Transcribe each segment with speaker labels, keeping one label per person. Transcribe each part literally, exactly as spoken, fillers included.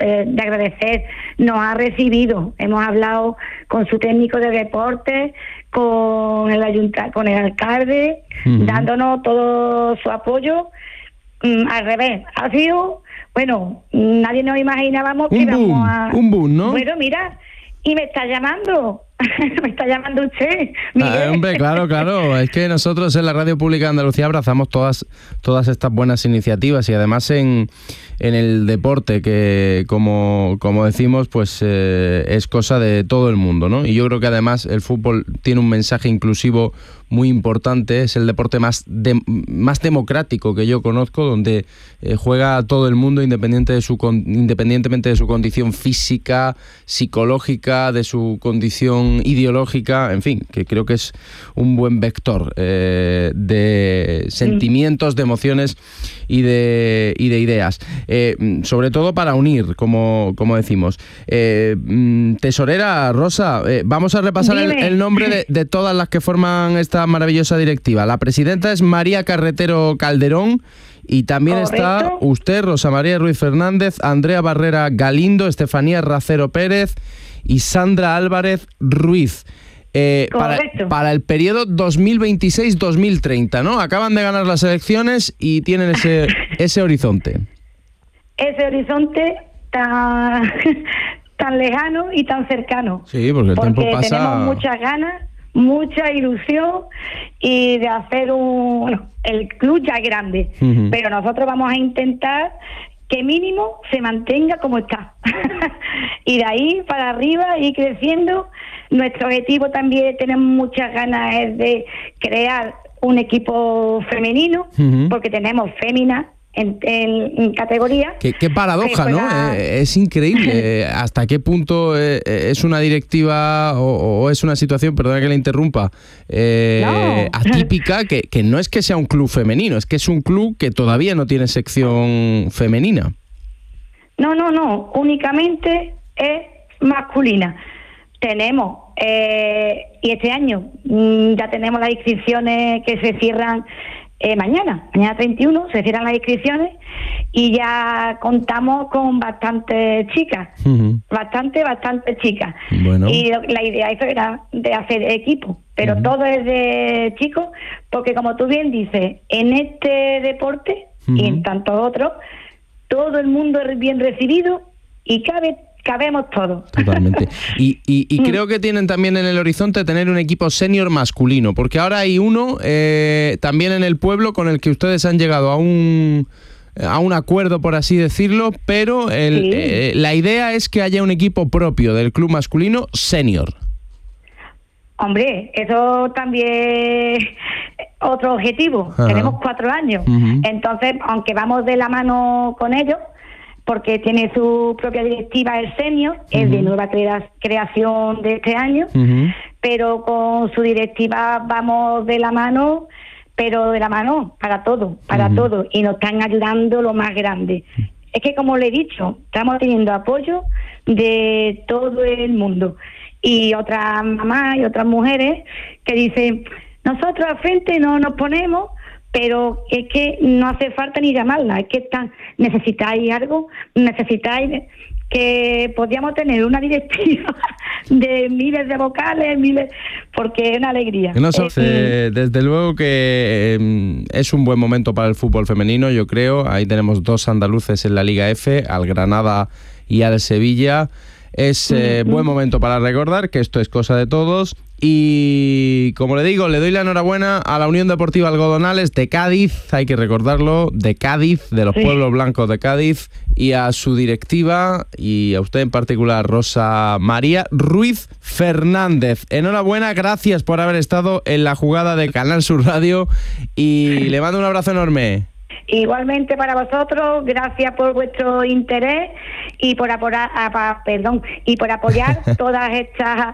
Speaker 1: eh, de agradecer, nos ha recibido. Hemos hablado con su técnico de deporte, con el ayuntamiento, con el alcalde, uh-huh. dándonos todo su apoyo. Mm, al revés, ha sido, bueno, nadie nos imaginábamos que
Speaker 2: un
Speaker 1: íbamos
Speaker 2: boom,
Speaker 1: a...
Speaker 2: Un boom, ¿no?
Speaker 1: Bueno, mira, y me está llamando... me está llamando usted, Miguel.
Speaker 2: Ah, hombre, claro, claro. Es que nosotros en la Radio Pública de Andalucía abrazamos todas todas estas buenas iniciativas y además en, en el deporte, que como, como decimos, pues eh, es cosa de todo el mundo, ¿no? Y yo creo que además el fútbol tiene un mensaje inclusivo muy importante. Es el deporte más de, más democrático que yo conozco, donde eh, juega todo el mundo independiente de su independientemente de su condición física, psicológica, de su condición ideológica, en fin, que creo que es un buen vector eh, de sentimientos, de emociones y de, y de ideas. Eh, sobre todo para unir, como, como decimos. Eh, tesorera Rosa, eh, vamos a repasar el, el nombre de, de todas las que forman esta maravillosa directiva. La presidenta es María Carretero Calderón. Y también Correcto. Está usted, Rosa María Ruiz Fernández, Andrea Barrera Galindo, Estefanía Racero Pérez y Sandra Álvarez Ruiz. Eh, para, para el periodo dos mil veintiséis dos mil treinta, ¿no? Acaban de ganar las elecciones y tienen ese, ese horizonte.
Speaker 1: Ese horizonte tan, tan lejano y tan cercano.
Speaker 2: Sí, porque el
Speaker 1: porque
Speaker 2: tiempo pasa...
Speaker 1: tenemos muchas ganas, mucha ilusión y de hacer un... Bueno, el club ya es grande, uh-huh. pero nosotros vamos a intentar que mínimo se mantenga como está. Y de ahí para arriba ir creciendo. Nuestro objetivo también, tenemos muchas ganas, es de crear un equipo femenino, uh-huh. porque tenemos féminas en, en, en categoría.
Speaker 2: Qué, qué paradoja, ¿no? Juega... Eh, es increíble. ¿Hasta qué punto eh, es una directiva o, o es una situación, perdona que le interrumpa, eh, no. atípica, que, que no es que sea un club femenino, es que es un club que todavía no tiene sección femenina?
Speaker 1: No, no, no. Únicamente es masculina. Tenemos, eh, y este año mmm, ya tenemos las inscripciones que se cierran eh, mañana, mañana treinta y uno, se cierran las inscripciones y ya contamos con bastantes chicas, uh-huh. bastante, bastante chicas.
Speaker 2: Bueno.
Speaker 1: Y lo, la idea eso era de hacer equipo, pero uh-huh. todo es de chicos, porque como tú bien dices, en este deporte uh-huh. y en tantos otros, todo el mundo es bien recibido y cabe cabemos todos.
Speaker 2: Totalmente. Y, y, y creo que tienen también en el horizonte tener un equipo senior masculino, porque ahora hay uno eh, también en el pueblo con el que ustedes han llegado a un a un acuerdo, por así decirlo, pero el, sí. eh, la idea es que haya un equipo propio del club masculino senior.
Speaker 1: Hombre, eso también es otro objetivo. Ajá. Tenemos cuatro años. Uh-huh. Entonces, aunque vamos de la mano con ellos, porque tiene su propia directiva el senior, uh-huh. es de nueva crea- creación de este año, uh-huh. pero con su directiva vamos de la mano, pero de la mano para todo, para uh-huh. todo, y nos están ayudando lo más grande. Es que, como le he dicho, estamos teniendo apoyo de todo el mundo, y otras mamás y otras mujeres que dicen, nosotros al frente no nos ponemos, pero es que no hace falta ni llamarla, es que están, necesitáis algo, necesitáis que podíamos tener una directiva de miles de vocales, miles, porque es una alegría.
Speaker 2: No, so, eh, desde luego que eh, es un buen momento para el fútbol femenino, yo creo. Ahí tenemos dos andaluces en la Liga F, al Granada y al Sevilla. Es eh, uh-huh. buen momento para recordar que esto es cosa de todos. Y como le digo, le doy la enhorabuena a la Unión Deportiva Algodonales de Cádiz, hay que recordarlo, de Cádiz, de los sí. pueblos blancos de Cádiz, y a su directiva, y a usted en particular, Rosa María Ruiz Fernández. Enhorabuena, gracias por haber estado en la jugada de Canal Sur Radio y le mando un abrazo enorme.
Speaker 1: Igualmente para vosotros, gracias por vuestro interés y por apoyar, ah, perdón, y por apoyar todas estas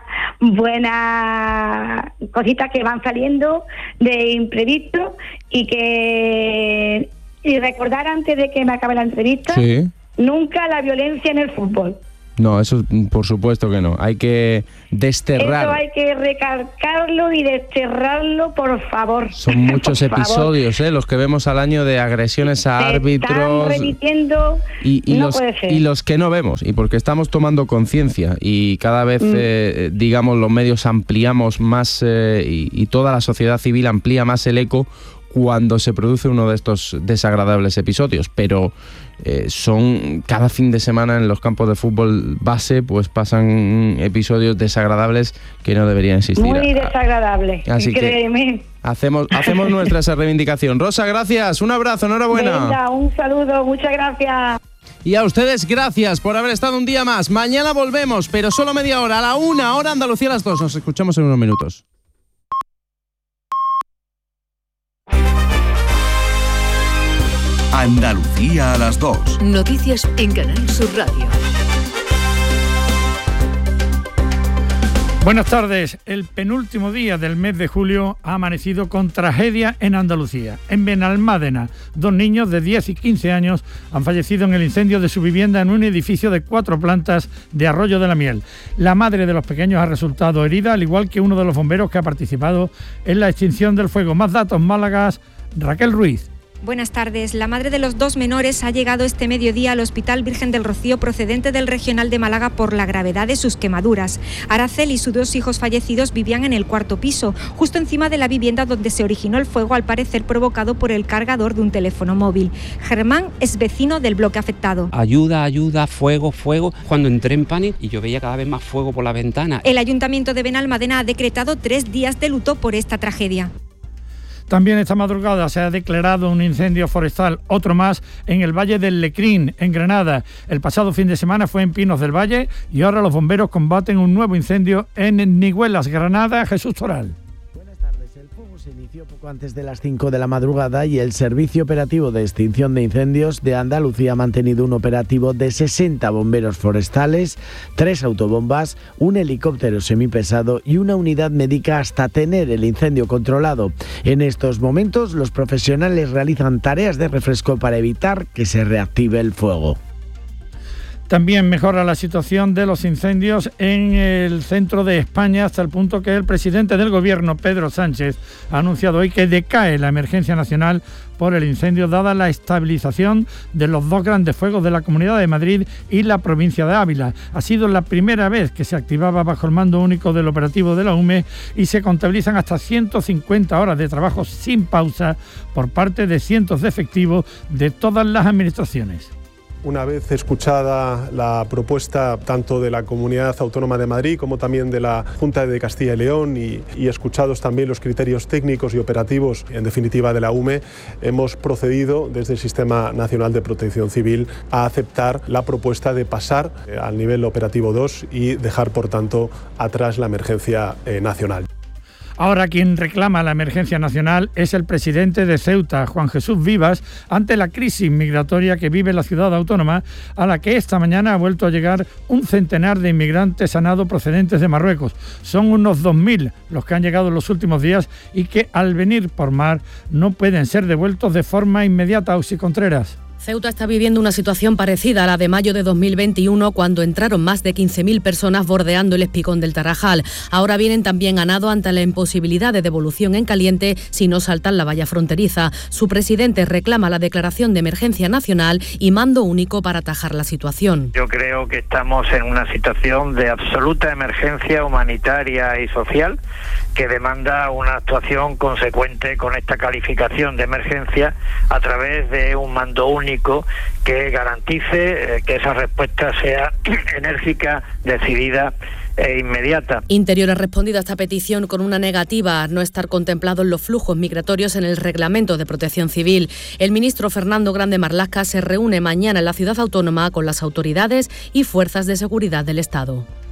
Speaker 1: buenas cositas que van saliendo de imprevisto, y que y recordar antes de que me acabe la entrevista, sí. nunca la violencia en el fútbol.
Speaker 2: No, eso por supuesto que no. Hay que desterrar.
Speaker 1: Eso hay que recalcarlo y desterrarlo, por favor.
Speaker 2: Son muchos episodios, ¿eh? Los que vemos al año de agresiones a
Speaker 1: Se
Speaker 2: árbitros.
Speaker 1: Están repitiendo.
Speaker 2: Y, y,
Speaker 1: no
Speaker 2: los,
Speaker 1: puede ser.
Speaker 2: y los que no vemos. Y porque estamos tomando conciencia y cada vez, mm. eh, digamos, los medios ampliamos más eh, y, y toda la sociedad civil amplía más el eco cuando se produce uno de estos desagradables episodios, pero eh, son cada fin de semana en los campos de fútbol base, pues pasan episodios desagradables que no deberían existir.
Speaker 1: Muy desagradables,
Speaker 2: Así
Speaker 1: créeme.
Speaker 2: Que hacemos, hacemos nuestra esa reivindicación. Rosa, gracias, un abrazo, enhorabuena.
Speaker 1: Venga, un saludo, muchas gracias.
Speaker 2: Y a ustedes, gracias por haber estado un día más. Mañana volvemos, pero solo media hora, a la una, hora Andalucía a las dos. Nos escuchamos en unos minutos.
Speaker 3: Andalucía a las dos.
Speaker 4: Noticias en Canal Sur Radio.
Speaker 5: Buenas tardes. El penúltimo día del mes de julio ha amanecido con tragedia en Andalucía. En Benalmádena, dos niños de diez y quince años han fallecido en el incendio de su vivienda en un edificio de cuatro plantas de Arroyo de la Miel. La madre de los pequeños ha resultado herida, al igual que uno de los bomberos que ha participado en la extinción del fuego. Más datos, Málaga, Raquel Ruiz.
Speaker 6: Buenas tardes. La madre de los dos menores ha llegado este mediodía al Hospital Virgen del Rocío procedente del Regional de Málaga por la gravedad de sus quemaduras. Aracel y sus dos hijos fallecidos vivían en el cuarto piso, justo encima de la vivienda donde se originó el fuego, al parecer provocado por el cargador de un teléfono móvil. Germán es vecino del bloque afectado.
Speaker 7: Ayuda, ayuda, fuego, fuego. Cuando entré en pánico y yo veía cada vez más fuego por la ventana.
Speaker 6: El Ayuntamiento de Benalmádena ha decretado tres días de luto por esta tragedia.
Speaker 5: También esta madrugada se ha declarado un incendio forestal, otro más, en el Valle del Lecrín, en Granada. El pasado fin de semana fue en Pinos del Valle y ahora los bomberos combaten un nuevo incendio en Nigüelas, Granada. Jesús Toral.
Speaker 8: El fuego se inició poco antes de las cinco de la madrugada y el Servicio Operativo de Extinción de Incendios de Andalucía ha mantenido un operativo de sesenta bomberos forestales, tres autobombas, un helicóptero semipesado y una unidad médica hasta tener el incendio controlado. En estos momentos, los profesionales realizan tareas de refresco para evitar que se reactive el fuego.
Speaker 5: También mejora la situación de los incendios en el centro de España, hasta el punto que el presidente del gobierno, Pedro Sánchez, ha anunciado hoy que decae la emergencia nacional por el incendio, dada la estabilización de los dos grandes fuegos de la Comunidad de Madrid y la provincia de Ávila. Ha sido la primera vez que se activaba bajo el mando único del operativo de la U M E y se contabilizan hasta ciento cincuenta horas de trabajo sin pausa por parte de cientos de efectivos de todas las administraciones.
Speaker 9: Una vez escuchada la propuesta tanto de la Comunidad Autónoma de Madrid como también de la Junta de Castilla y León y, y escuchados también los criterios técnicos y operativos, en definitiva de la U M E, hemos procedido desde el Sistema Nacional de Protección Civil a aceptar la propuesta de pasar eh, al nivel operativo dos y dejar, por tanto, atrás la emergencia eh, nacional.
Speaker 5: Ahora quien reclama la emergencia nacional es el presidente de Ceuta, Juan Jesús Vivas, ante la crisis migratoria que vive la ciudad autónoma, a la que esta mañana ha vuelto a llegar un centenar de inmigrantes sanados procedentes de Marruecos. Son unos dos mil los que han llegado en los últimos días y que al venir por mar no pueden ser devueltos de forma inmediata. Auxi Contreras.
Speaker 10: Ceuta está viviendo una situación parecida a la de mayo de dos mil veintiuno, cuando entraron más de quince mil personas bordeando el espigón del Tarajal. Ahora vienen también a nado ante la imposibilidad de devolución en caliente si no saltan la valla fronteriza. Su presidente reclama la declaración de emergencia nacional y mando único para atajar la situación.
Speaker 11: Yo creo que estamos en una situación de absoluta emergencia humanitaria y social que demanda una actuación consecuente con esta calificación de emergencia a través de un mando único que garantice eh, que esa respuesta sea enérgica, decidida e inmediata.
Speaker 10: Interior ha respondido a esta petición con una negativa a no estar contemplados los flujos migratorios en el Reglamento de Protección Civil. El ministro Fernando Grande Marlaska se reúne mañana en la ciudad autónoma con las autoridades y fuerzas de seguridad del Estado.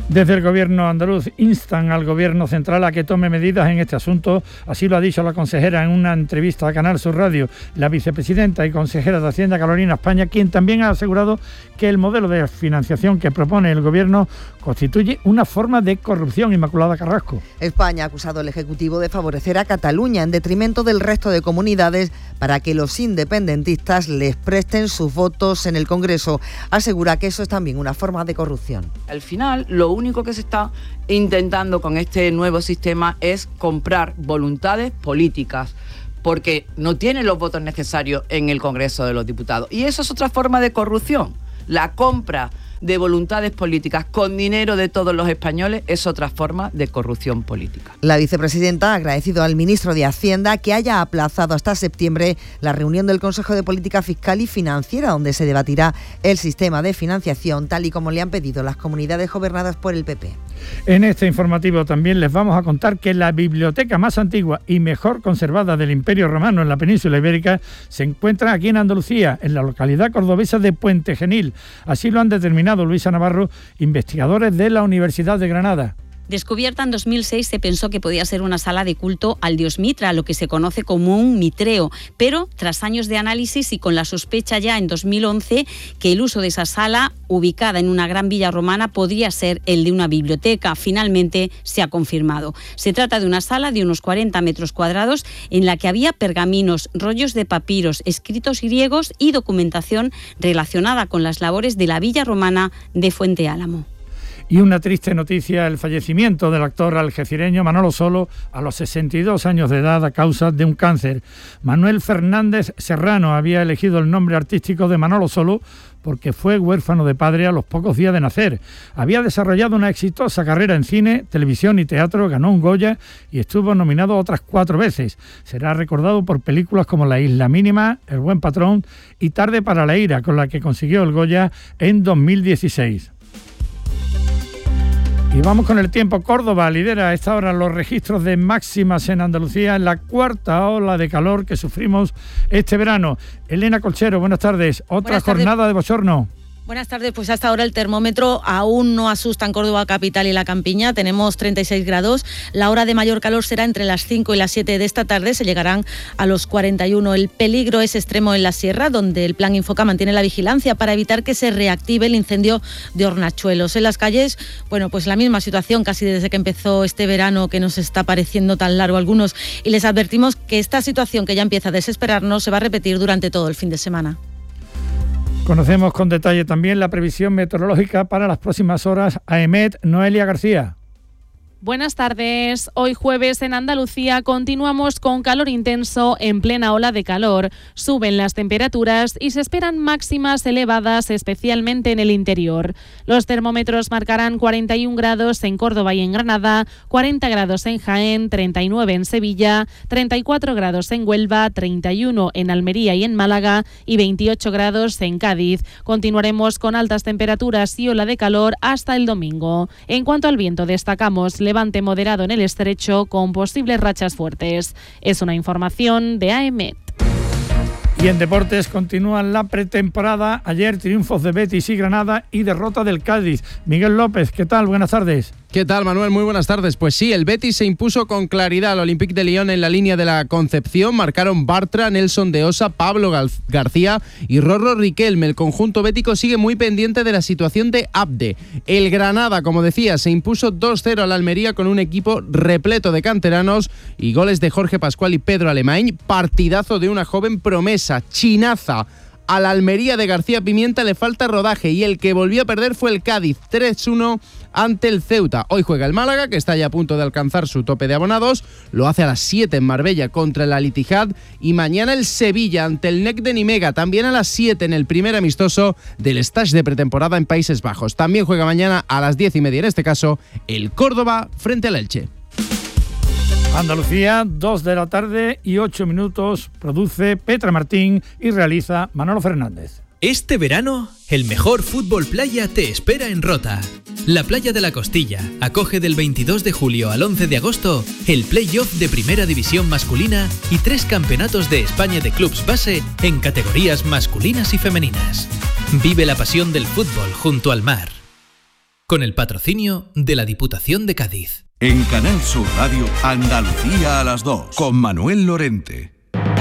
Speaker 5: Desde el Gobierno andaluz instan al Gobierno central a que tome medidas en este asunto. Así lo ha dicho la consejera en una entrevista a Canal Sur Radio, la vicepresidenta y consejera de Hacienda, Carolina España, quien también ha asegurado que el modelo de financiación que propone el Gobierno constituye una forma de corrupción. Inmaculada Carrasco.
Speaker 12: España ha acusado al Ejecutivo de favorecer a Cataluña en detrimento del resto de comunidades para que los independentistas les presten sus votos en el Congreso. Asegura que eso es también una forma de corrupción.
Speaker 13: Al final, lo único que se está intentando con este nuevo sistema es comprar voluntades políticas, porque no tienen los votos necesarios en el Congreso de los Diputados. Y eso es otra forma de corrupción. La compra de voluntades políticas con dinero de todos los españoles es otra forma de corrupción política.
Speaker 12: La vicepresidenta ha agradecido al ministro de Hacienda que haya aplazado hasta septiembre la reunión del Consejo de Política Fiscal y Financiera, donde se debatirá el sistema de financiación, tal y como le han pedido las comunidades gobernadas por el P P.
Speaker 5: En este informativo también les vamos a contar que la biblioteca más antigua y mejor conservada del Imperio Romano en la península ibérica se encuentra aquí en Andalucía, en la localidad cordobesa de Puente Genil. Así lo han determinado Luisa Navarro, investigadores de la Universidad de Granada.
Speaker 14: Descubierta en dos mil seis, se pensó que podía ser una sala de culto al dios Mitra, lo que se conoce como un mitreo, pero tras años de análisis y con la sospecha ya en dos mil once que el uso de esa sala, ubicada en una gran villa romana, podría ser el de una biblioteca, finalmente se ha confirmado. Se trata de una sala de unos cuarenta metros cuadrados en la que había pergaminos, rollos de papiros, escritos griegos y documentación relacionada con las labores de la villa romana de Fuente Álamo.
Speaker 5: Y una triste noticia, el fallecimiento del actor algecireño Manolo Solo a los sesenta y dos años de edad a causa de un cáncer. Manuel Fernández Serrano había elegido el nombre artístico de Manolo Solo porque fue huérfano de padre a los pocos días de nacer. Había desarrollado una exitosa carrera en cine, televisión y teatro, ganó un Goya y estuvo nominado otras cuatro veces. Será recordado por películas como La Isla Mínima, El Buen Patrón y Tarde para la ira, con la que consiguió el Goya en dos mil dieciséis. Y vamos con el tiempo. Córdoba lidera a esta hora los registros de máximas en Andalucía en la cuarta ola de calor que sufrimos este verano. Elena Colchero, buenas tardes. Otra buenas tardes. Jornada de bochorno.
Speaker 10: Buenas tardes, pues hasta ahora el termómetro aún no asusta en Córdoba capital y la campiña, tenemos treinta y seis grados, la hora de mayor calor será entre las cinco y las siete de esta tarde, se llegarán a los cuarenta y uno. El peligro es extremo en la sierra, donde el Plan Infoca mantiene la vigilancia para evitar que se reactive el incendio de Hornachuelos. En las calles, bueno, pues la misma situación casi desde que empezó este verano, que nos está pareciendo tan largo a algunos, y les advertimos que esta situación, que ya empieza a desesperarnos, se va a repetir durante todo el fin de semana.
Speaker 5: Conocemos con detalle también la previsión meteorológica para las próximas horas. AEMET, Noelia García.
Speaker 15: Buenas tardes. Hoy jueves en Andalucía continuamos con calor intenso en plena ola de calor. Suben las temperaturas y se esperan máximas elevadas, especialmente en el interior. Los termómetros marcarán cuarenta y un grados en Córdoba y en Granada, cuarenta grados en Jaén, treinta y nueve en Sevilla, treinta y cuatro grados en Huelva, treinta y uno en Almería y en Málaga y veintiocho grados en Cádiz. Continuaremos con altas temperaturas y ola de calor hasta el domingo. En cuanto al viento, destacamos levante moderado en el estrecho con posibles rachas fuertes. Es una información de AEMET.
Speaker 5: Y en deportes continúan la pretemporada. Ayer triunfos de Betis y Granada y derrota del Cádiz. Miguel López, ¿qué tal? Buenas tardes.
Speaker 2: ¿Qué tal, Manuel? Muy buenas tardes. Pues sí, el Betis se impuso con claridad al Olympique de Lyon en la línea de la Concepción. Marcaron Bartra, Nelson de Osa, Pablo Gal- García y Rorro Riquelme. El conjunto bético sigue muy pendiente de la situación de Abde. El Granada, como decía, se impuso dos cero al Almería con un equipo repleto de canteranos y goles de Jorge Pascual y Pedro Alemany. Partidazo de una joven promesa, chinaza. A la Almería de García Pimienta le falta rodaje y el que volvió a perder fue el Cádiz, tres uno ante el Ceuta. Hoy juega el Málaga, que está ya a punto de alcanzar su tope de abonados, lo hace a las siete en Marbella contra el Al Ittihad, y mañana el Sevilla ante el N E C de Nimega, también a las siete en el primer amistoso del stage de pretemporada en Países Bajos. También juega mañana a las diez y media, en este caso, el Córdoba frente al Elche.
Speaker 5: Andalucía, dos de la tarde y ocho minutos, produce Petra Martín y realiza Manolo Fernández.
Speaker 16: Este verano, el mejor fútbol playa te espera en Rota. La Playa de la Costilla acoge del veintidós de julio al once de agosto el play-off de Primera División masculina y tres campeonatos de España de clubs base en categorías masculinas y femeninas. Vive la pasión del fútbol junto al mar. con el patrocinio de la Diputación de Cádiz.
Speaker 3: En Canal Sur Radio, Andalucía a las dos, con Manuel Lorente.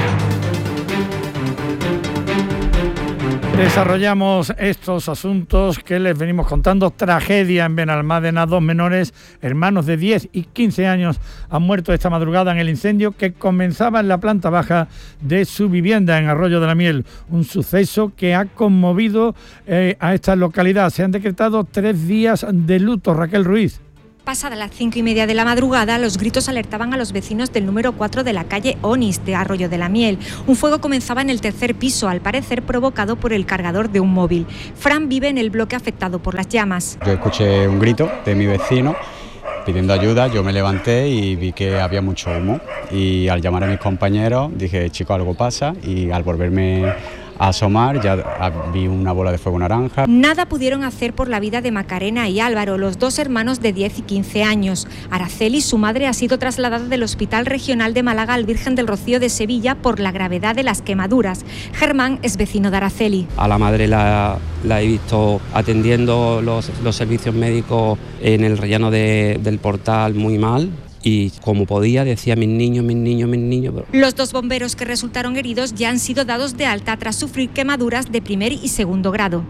Speaker 5: Desarrollamos estos asuntos que les venimos contando. Tragedia en Benalmádena. Dos menores, hermanos de diez y quince años, han muerto esta madrugada en el incendio que comenzaba en la planta baja de su vivienda en Arroyo de la Miel. Un suceso que ha conmovido eh, a esta localidad. Se han decretado tres días de luto. Raquel Ruiz.
Speaker 6: Pasada las cinco y media de la madrugada, los gritos alertaban a los vecinos del número cuatro de la calle Onís de Arroyo de la Miel. Un fuego comenzaba en el tercer piso, al parecer provocado por el cargador de un móvil. Fran vive en el bloque afectado por las llamas.
Speaker 17: Yo escuché un grito de mi vecino pidiendo ayuda, yo me levanté y vi que había mucho humo. Y al llamar a mis compañeros dije, chico, algo pasa, y al volverme a asomar ya vi una bola de fuego naranja.
Speaker 6: Nada pudieron hacer por la vida de Macarena y Álvaro, los dos hermanos de diez y quince años. Araceli, su madre, ha sido trasladada del Hospital Regional de Málaga al Virgen del Rocío de Sevilla por la gravedad de las quemaduras. Germán es vecino de Araceli.
Speaker 7: A la madre la, la he visto atendiendo los, los servicios médicos en el rellano de, del Portal muy mal. Y como podía decía mis niños, mis niños, mis niños.
Speaker 6: Los dos bomberos que resultaron heridos ya han sido dados de alta tras sufrir quemaduras de primer y segundo grado.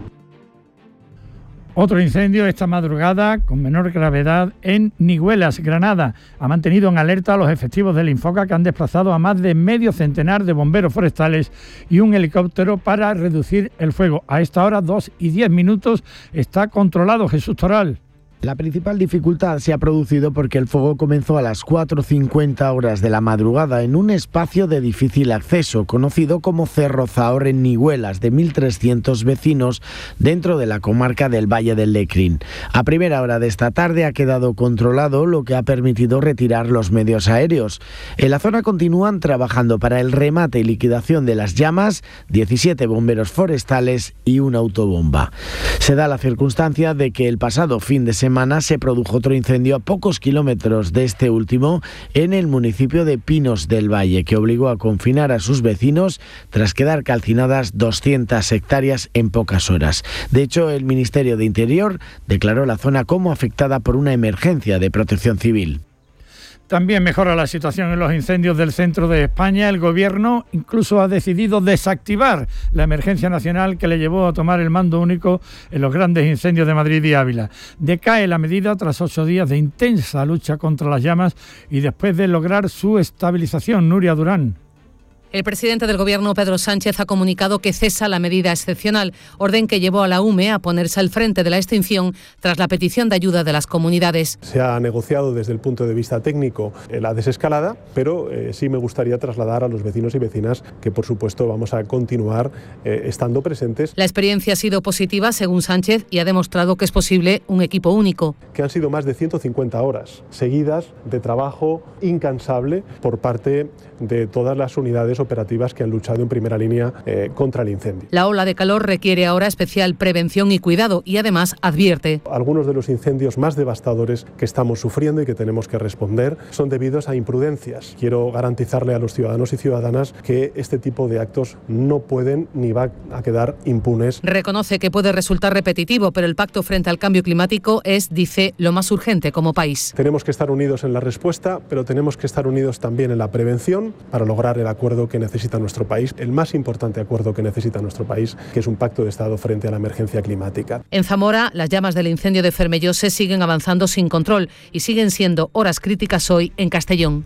Speaker 5: Otro incendio esta madrugada con menor gravedad en Niguelas, Granada. Ha mantenido en alerta a los efectivos del Infoca, que han desplazado a más de medio centenar de bomberos forestales y un helicóptero para reducir el fuego. A esta hora, dos y diez minutos, está controlado. Jesús Toral.
Speaker 8: La principal dificultad se ha producido porque el fuego comenzó a las cuatro cincuenta horas de la madrugada en un espacio de difícil acceso, conocido como Cerro Zahor en Niguelas, de mil trescientos vecinos dentro de la comarca del Valle del Lecrín. A primera hora de esta tarde ha quedado controlado, lo que ha permitido retirar los medios aéreos. En la zona continúan trabajando para el remate y liquidación de las llamas diecisiete bomberos forestales y una autobomba. Se da la circunstancia de que el pasado fin de semana se produjo otro incendio a pocos kilómetros de este último en el municipio de Pinos del Valle, que obligó a confinar a sus vecinos tras quedar calcinadas doscientas hectáreas en pocas horas. De hecho, el Ministerio de Interior declaró la zona como afectada por una emergencia de protección civil.
Speaker 5: También mejora la situación en los incendios del centro de España. El Gobierno incluso ha decidido desactivar la emergencia nacional que le llevó a tomar el mando único en los grandes incendios de Madrid y Ávila. Decae la medida tras ocho días de intensa lucha contra las llamas y después de lograr su estabilización. Nuria Durán.
Speaker 10: El presidente del Gobierno, Pedro Sánchez, ha comunicado que cesa la medida excepcional, orden que llevó a la U M E a ponerse al frente de la extinción tras la petición de ayuda de las comunidades.
Speaker 9: Se ha negociado desde el punto de vista técnico la desescalada, pero eh, sí me gustaría trasladar a los vecinos y vecinas que, por supuesto, vamos a continuar eh, estando presentes.
Speaker 10: La experiencia ha sido positiva, según Sánchez, y ha demostrado que es posible un equipo único.
Speaker 9: Que han sido más de ciento cincuenta horas seguidas de trabajo incansable por parte de todas las unidades operativas que han luchado en primera línea eh, contra el incendio.
Speaker 10: La ola de calor requiere ahora especial prevención y cuidado y además advierte.
Speaker 9: Algunos de los incendios más devastadores que estamos sufriendo y que tenemos que responder son debidos a imprudencias. Quiero garantizarle a los ciudadanos y ciudadanas que este tipo de actos no pueden ni van a quedar impunes.
Speaker 10: Reconoce que puede resultar repetitivo, pero el pacto frente al cambio climático es, dice, lo más urgente como país.
Speaker 9: Tenemos que estar unidos en la respuesta, pero tenemos que estar unidos también en la prevención para lograr el acuerdo que necesita nuestro país, el más importante acuerdo que necesita nuestro país, que es un pacto de Estado frente a la emergencia climática.
Speaker 10: En Zamora, las llamas del incendio de Fermellose siguen avanzando sin control y siguen siendo horas críticas hoy en Castellón.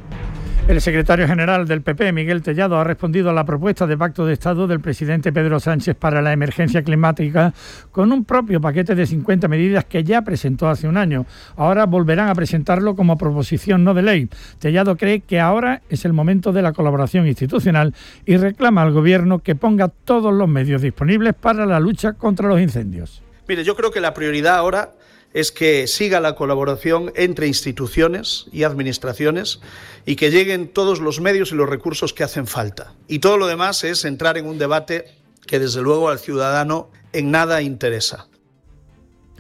Speaker 5: El secretario general del P P, Miguel Tellado, ha respondido a la propuesta de pacto de Estado del presidente Pedro Sánchez para la emergencia climática con un propio paquete de cincuenta medidas que ya presentó hace un año. Ahora volverán a presentarlo como proposición no de ley. Tellado cree que ahora es el momento de la colaboración institucional y reclama al Gobierno que ponga todos los medios disponibles para la lucha contra los incendios.
Speaker 18: Mire, yo creo que la prioridad ahora es que siga la colaboración entre instituciones y administraciones y que lleguen todos los medios y los recursos que hacen falta. Y todo lo demás es entrar en un debate que desde luego al ciudadano en nada interesa.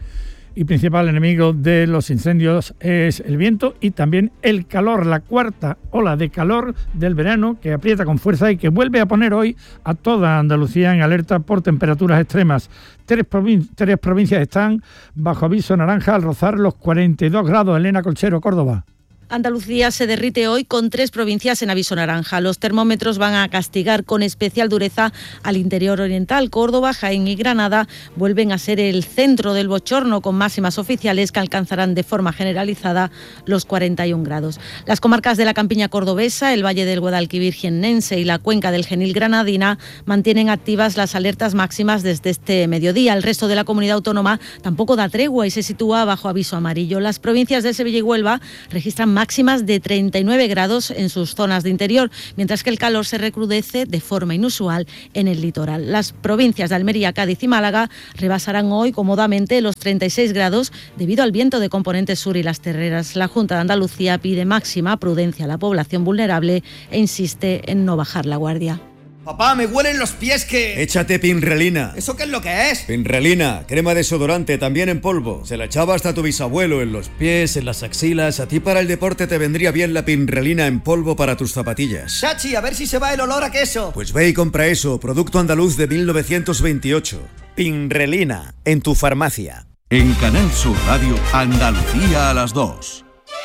Speaker 5: y principal enemigo de los incendios es el viento y también el calor, la cuarta ola de calor del verano que aprieta con fuerza y que vuelve a poner hoy a toda Andalucía en alerta por temperaturas extremas. Tres, provin- tres provincias están bajo aviso naranja al rozar los cuarenta y dos grados. Elena Colchero, Córdoba.
Speaker 19: Andalucía se derrite hoy con tres provincias en aviso naranja. Los termómetros van a castigar con especial dureza al interior oriental. Córdoba, Jaén y Granada vuelven a ser el centro del bochorno, con máximas oficiales que alcanzarán de forma generalizada los cuarenta y un grados. Las comarcas de la campiña cordobesa, el Valle del Guadalquivir jiennense y la cuenca del Genil granadina mantienen activas las alertas máximas desde este mediodía. El resto de la comunidad autónoma tampoco da tregua y se sitúa bajo aviso amarillo. Las provincias de Sevilla y Huelva registran máximas de treinta y nueve grados en sus zonas de interior, mientras que el calor se recrudece de forma inusual en el litoral. Las provincias de Almería, Cádiz y Málaga rebasarán hoy cómodamente los treinta y seis grados debido al viento de componente sur y las terreras. La Junta de Andalucía pide máxima prudencia a la población vulnerable e insiste en no bajar la guardia.
Speaker 20: Papá, me huelen los pies que...
Speaker 21: Échate Pinrelina.
Speaker 20: ¿Eso qué es lo que es?
Speaker 21: Pinrelina, crema desodorante, también en polvo. Se la echaba hasta tu bisabuelo en los pies, en las axilas. A ti para el deporte te vendría bien la Pinrelina en polvo para tus zapatillas.
Speaker 20: Chachi, a ver si se va el olor a queso.
Speaker 21: Pues ve y compra eso, producto andaluz de mil novecientos veintiocho. Pinrelina, en tu farmacia.
Speaker 3: En Canal Sur Radio, Andalucía a las dos.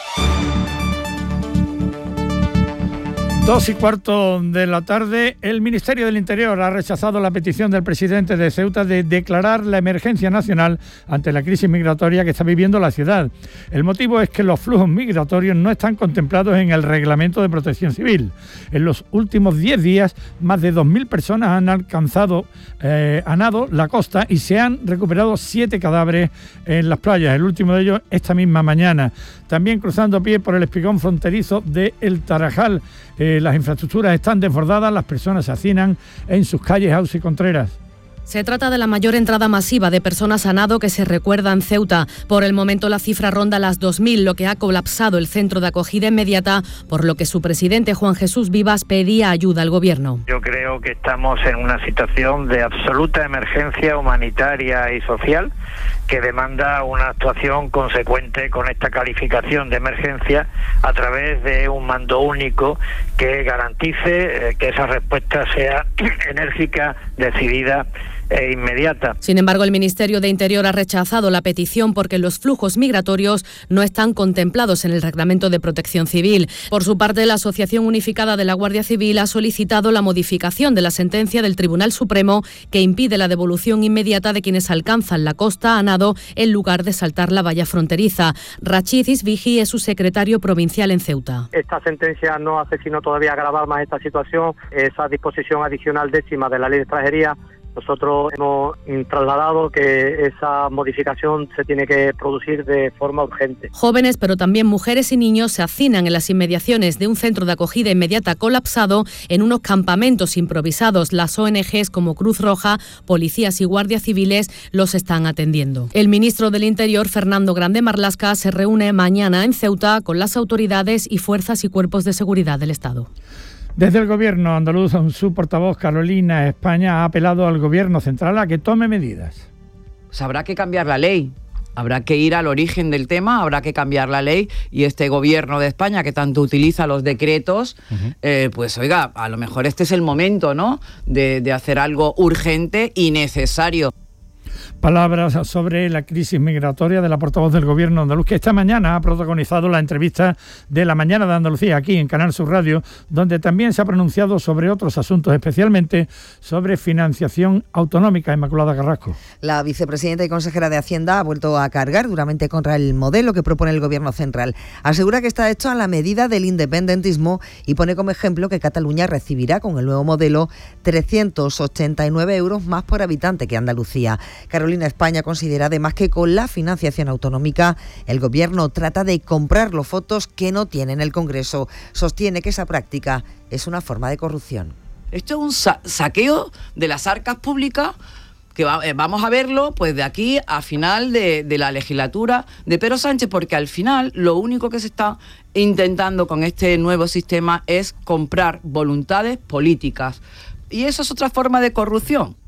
Speaker 5: Dos y cuarto de la tarde, el Ministerio del Interior ha rechazado la petición del presidente de Ceuta de declarar la emergencia nacional ante la crisis migratoria que está viviendo la ciudad. El motivo es que los flujos migratorios no están contemplados en el Reglamento de Protección Civil. En los últimos diez días, más de dos mil personas han alcanzado eh, a nado la costa y se han recuperado siete cadáveres en las playas, el último de ellos esta misma mañana. También cruzando a pie por el espigón fronterizo de El Tarajal. Eh, las infraestructuras están desbordadas, las personas se hacinan en sus calles Ausi y Contreras.
Speaker 10: Se trata de la mayor entrada masiva de personas a nado que se recuerda en Ceuta. Por el momento la cifra ronda las dos mil, lo que ha colapsado el centro de acogida inmediata, por lo que su presidente Juan Jesús Vivas pedía ayuda al gobierno.
Speaker 11: Yo creo que estamos en una situación de absoluta emergencia humanitaria y social que demanda una actuación consecuente con esta calificación de emergencia a través de un mando único que garantice eh, que esa respuesta sea enérgica, decidida e inmediata.
Speaker 10: Sin embargo, el Ministerio de Interior ha rechazado la petición porque los flujos migratorios no están contemplados en el Reglamento de Protección Civil. Por su parte, la Asociación Unificada de la Guardia Civil ha solicitado la modificación de la sentencia del Tribunal Supremo que impide la devolución inmediata de quienes alcanzan la costa a nado en lugar de saltar la valla fronteriza. Rachid Isvigi es su secretario provincial en Ceuta.
Speaker 22: Esta sentencia no hace sino todavía agravar más esta situación. Esa disposición adicional décima de la Ley de Extranjería, nosotros hemos trasladado que esa modificación se tiene que producir de forma urgente.
Speaker 10: Jóvenes, pero también mujeres y niños se hacinan en las inmediaciones de un centro de acogida inmediata colapsado en unos campamentos improvisados. Las O N Ges como Cruz Roja, policías y guardias civiles los están atendiendo. El ministro del Interior, Fernando Grande Marlaska, se reúne mañana en Ceuta con las autoridades y fuerzas y cuerpos de seguridad del Estado.
Speaker 5: Desde el Gobierno andaluz, su portavoz Carolina España ha apelado al Gobierno central a que tome medidas.
Speaker 13: Pues habrá que cambiar la ley, habrá que ir al origen del tema, habrá que cambiar la ley y este Gobierno de España que tanto utiliza los decretos, uh-huh. eh, pues oiga, a lo mejor este es el momento, ¿no?, de, de hacer algo urgente y necesario.
Speaker 5: Palabras sobre la crisis migratoria de la portavoz del Gobierno andaluz, que esta mañana ha protagonizado la entrevista de La Mañana de Andalucía, aquí en Canal Sur Radio, donde también se ha pronunciado sobre otros asuntos, especialmente sobre financiación autonómica. Inmaculada Carrasco.
Speaker 12: La vicepresidenta y consejera de Hacienda ha vuelto a cargar duramente contra el modelo que propone el Gobierno central. Asegura que está hecho a la medida del independentismo y pone como ejemplo que Cataluña recibirá con el nuevo modelo trescientos ochenta y nueve euros más por habitante que Andalucía. Carolina España considera además que con la financiación autonómica el Gobierno trata de comprar los votos que no tiene en el Congreso. Sostiene que esa práctica es una forma de corrupción.
Speaker 13: Esto es un sa- saqueo de las arcas públicas que va, eh, vamos a verlo pues de aquí a final de, de la legislatura de Pedro Sánchez, porque al final lo único que se está intentando con este nuevo sistema es comprar voluntades políticas. Y eso es otra forma de corrupción.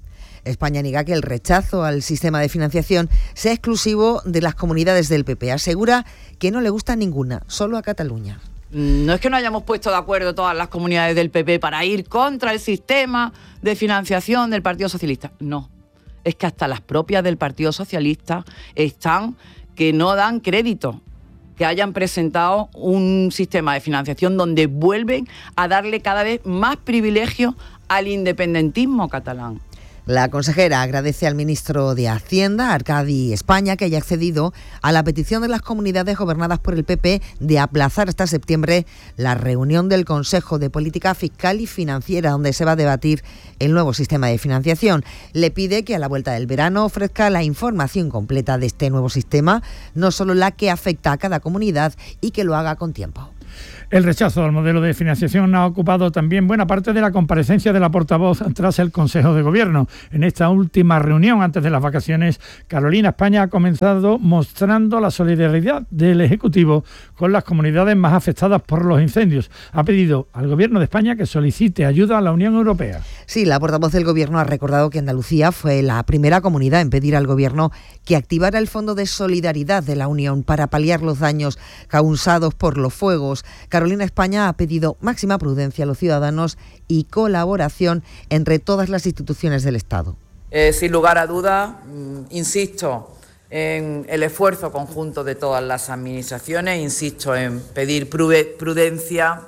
Speaker 12: España niega que el rechazo al sistema de financiación sea exclusivo de las comunidades del P P. Asegura que no le gusta ninguna, solo a Cataluña.
Speaker 13: No es que no hayamos puesto de acuerdo todas las comunidades del P P para ir contra el sistema de financiación del Partido Socialista. No, es que hasta las propias del Partido Socialista están que no dan crédito que hayan presentado un sistema de financiación donde vuelven a darle cada vez más privilegio al independentismo catalán.
Speaker 12: La consejera agradece al ministro de Hacienda, Arcadi España, que haya accedido a la petición de las comunidades gobernadas por el P P de aplazar hasta septiembre la reunión del Consejo de Política Fiscal y Financiera, donde se va a debatir el nuevo sistema de financiación. Le pide que a la vuelta del verano ofrezca la información completa de este nuevo sistema, no solo la que afecta a cada comunidad, y que lo haga con tiempo.
Speaker 5: El rechazo al modelo de financiación ha ocupado también buena parte de la comparecencia de la portavoz tras el Consejo de Gobierno. En esta última reunión, antes de las vacaciones, Carolina España ha comenzado mostrando la solidaridad del Ejecutivo con las comunidades más afectadas por los incendios. Ha pedido al Gobierno de España que solicite ayuda a la Unión Europea.
Speaker 12: Sí, la portavoz del Gobierno ha recordado que Andalucía fue la primera comunidad en pedir al Gobierno que activara el Fondo de Solidaridad de la Unión para paliar los daños causados por los fuegos. Carolina España ha pedido máxima prudencia a los ciudadanos y colaboración entre todas las instituciones del Estado.
Speaker 13: Eh, sin lugar a dudas, insisto en el esfuerzo conjunto de todas las administraciones, insisto en pedir prudencia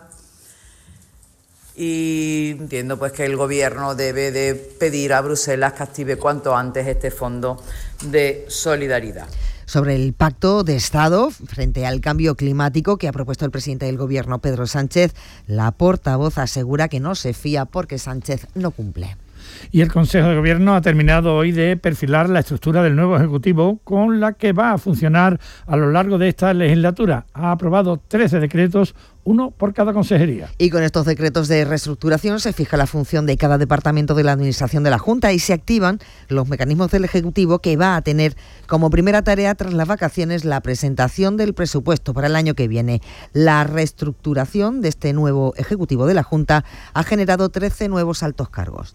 Speaker 13: y entiendo pues que el Gobierno debe de pedir a Bruselas que active cuanto antes este Fondo de Solidaridad.
Speaker 12: Sobre el pacto de Estado frente al cambio climático que ha propuesto el presidente del Gobierno, Pedro Sánchez, la portavoz asegura que no se fía porque Sánchez no cumple.
Speaker 5: Y el Consejo de Gobierno ha terminado hoy de perfilar la estructura del nuevo Ejecutivo con la que va a funcionar a lo largo de esta legislatura. Ha aprobado trece decretos, uno por cada consejería.
Speaker 12: Y con estos decretos de reestructuración se fija la función de cada departamento de la Administración de la Junta y se activan los mecanismos del Ejecutivo, que va a tener como primera tarea tras las vacaciones la presentación del presupuesto para el año que viene. La reestructuración de este nuevo Ejecutivo de la Junta ha generado trece nuevos altos cargos.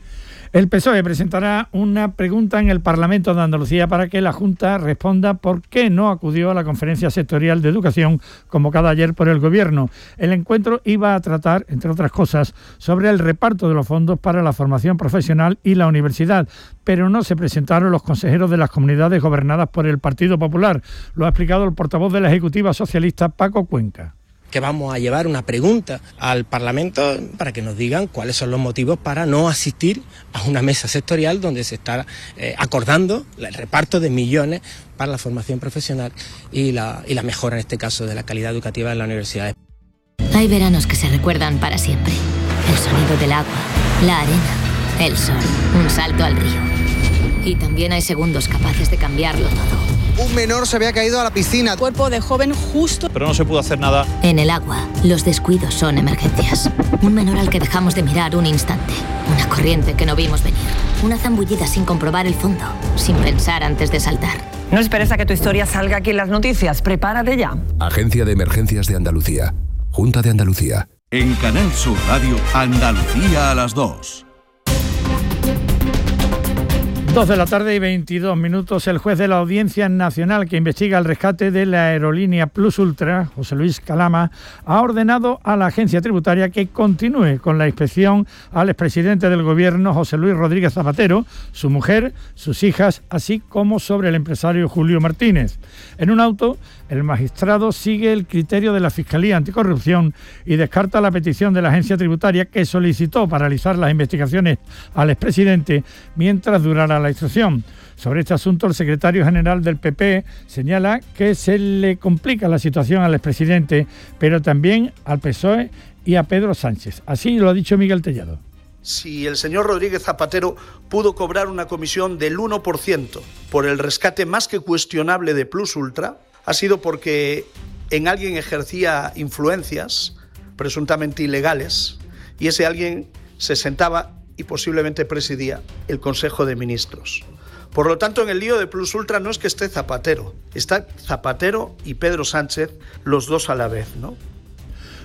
Speaker 5: El P S O E presentará una pregunta en el Parlamento de Andalucía para que la Junta responda por qué no acudió a la conferencia sectorial de educación convocada ayer por el Gobierno. El encuentro iba a tratar, entre otras cosas, sobre el reparto de los fondos para la formación profesional y la universidad, pero no se presentaron los consejeros de las comunidades gobernadas por el Partido Popular. Lo ha explicado el portavoz de la Ejecutiva Socialista, Paco Cuenca.
Speaker 1: Que vamos a llevar una pregunta al Parlamento para que nos digan cuáles son los motivos para no asistir a una mesa sectorial donde se está eh, acordando el reparto de millones para la formación profesional y la, y la mejora, en este caso, de la calidad educativa en las universidades.
Speaker 4: Hay veranos que se recuerdan para siempre. El sonido del agua, la arena, el sol, un salto al río. Y también hay segundos capaces de cambiarlo todo.
Speaker 23: Un menor se había caído a la piscina.
Speaker 24: Cuerpo de joven justo.
Speaker 23: Pero no se pudo hacer nada.
Speaker 4: En el agua, los descuidos son emergencias. Un menor al que dejamos de mirar un instante. Una corriente que no vimos venir. Una zambullida sin comprobar el fondo. Sin pensar antes de saltar.
Speaker 24: No esperes a que tu historia salga aquí en las noticias. Prepárate ya.
Speaker 25: Agencia de Emergencias de Andalucía. Junta de Andalucía.
Speaker 3: En Canal Sur Radio, Andalucía a las dos.
Speaker 5: Dos de la tarde y veintidós minutos. El juez de la Audiencia Nacional que investiga el rescate de la aerolínea Plus Ultra, José Luis Calama, ha ordenado a la agencia tributaria que continúe con la inspección al expresidente del Gobierno, José Luis Rodríguez Zapatero, su mujer, sus hijas, así como sobre el empresario Julio Martínez. En un auto, el magistrado sigue el criterio de la Fiscalía Anticorrupción y descarta la petición de la agencia tributaria, que solicitó paralizar las investigaciones al expresidente mientras durara la instrucción. Sobre este asunto, el secretario general del P P señala que se le complica la situación al expresidente, pero también al P S O E y a Pedro Sánchez. Así lo ha dicho Miguel Tellado.
Speaker 18: Si el señor Rodríguez Zapatero pudo cobrar una comisión del uno por ciento por el rescate más que cuestionable de Plus Ultra, ha sido porque en alguien ejercía influencias presuntamente ilegales y ese alguien se sentaba y posiblemente presidía el Consejo de Ministros. Por lo tanto, en el lío de Plus Ultra no es que esté Zapatero, está Zapatero y Pedro Sánchez, los dos a la vez, ¿no?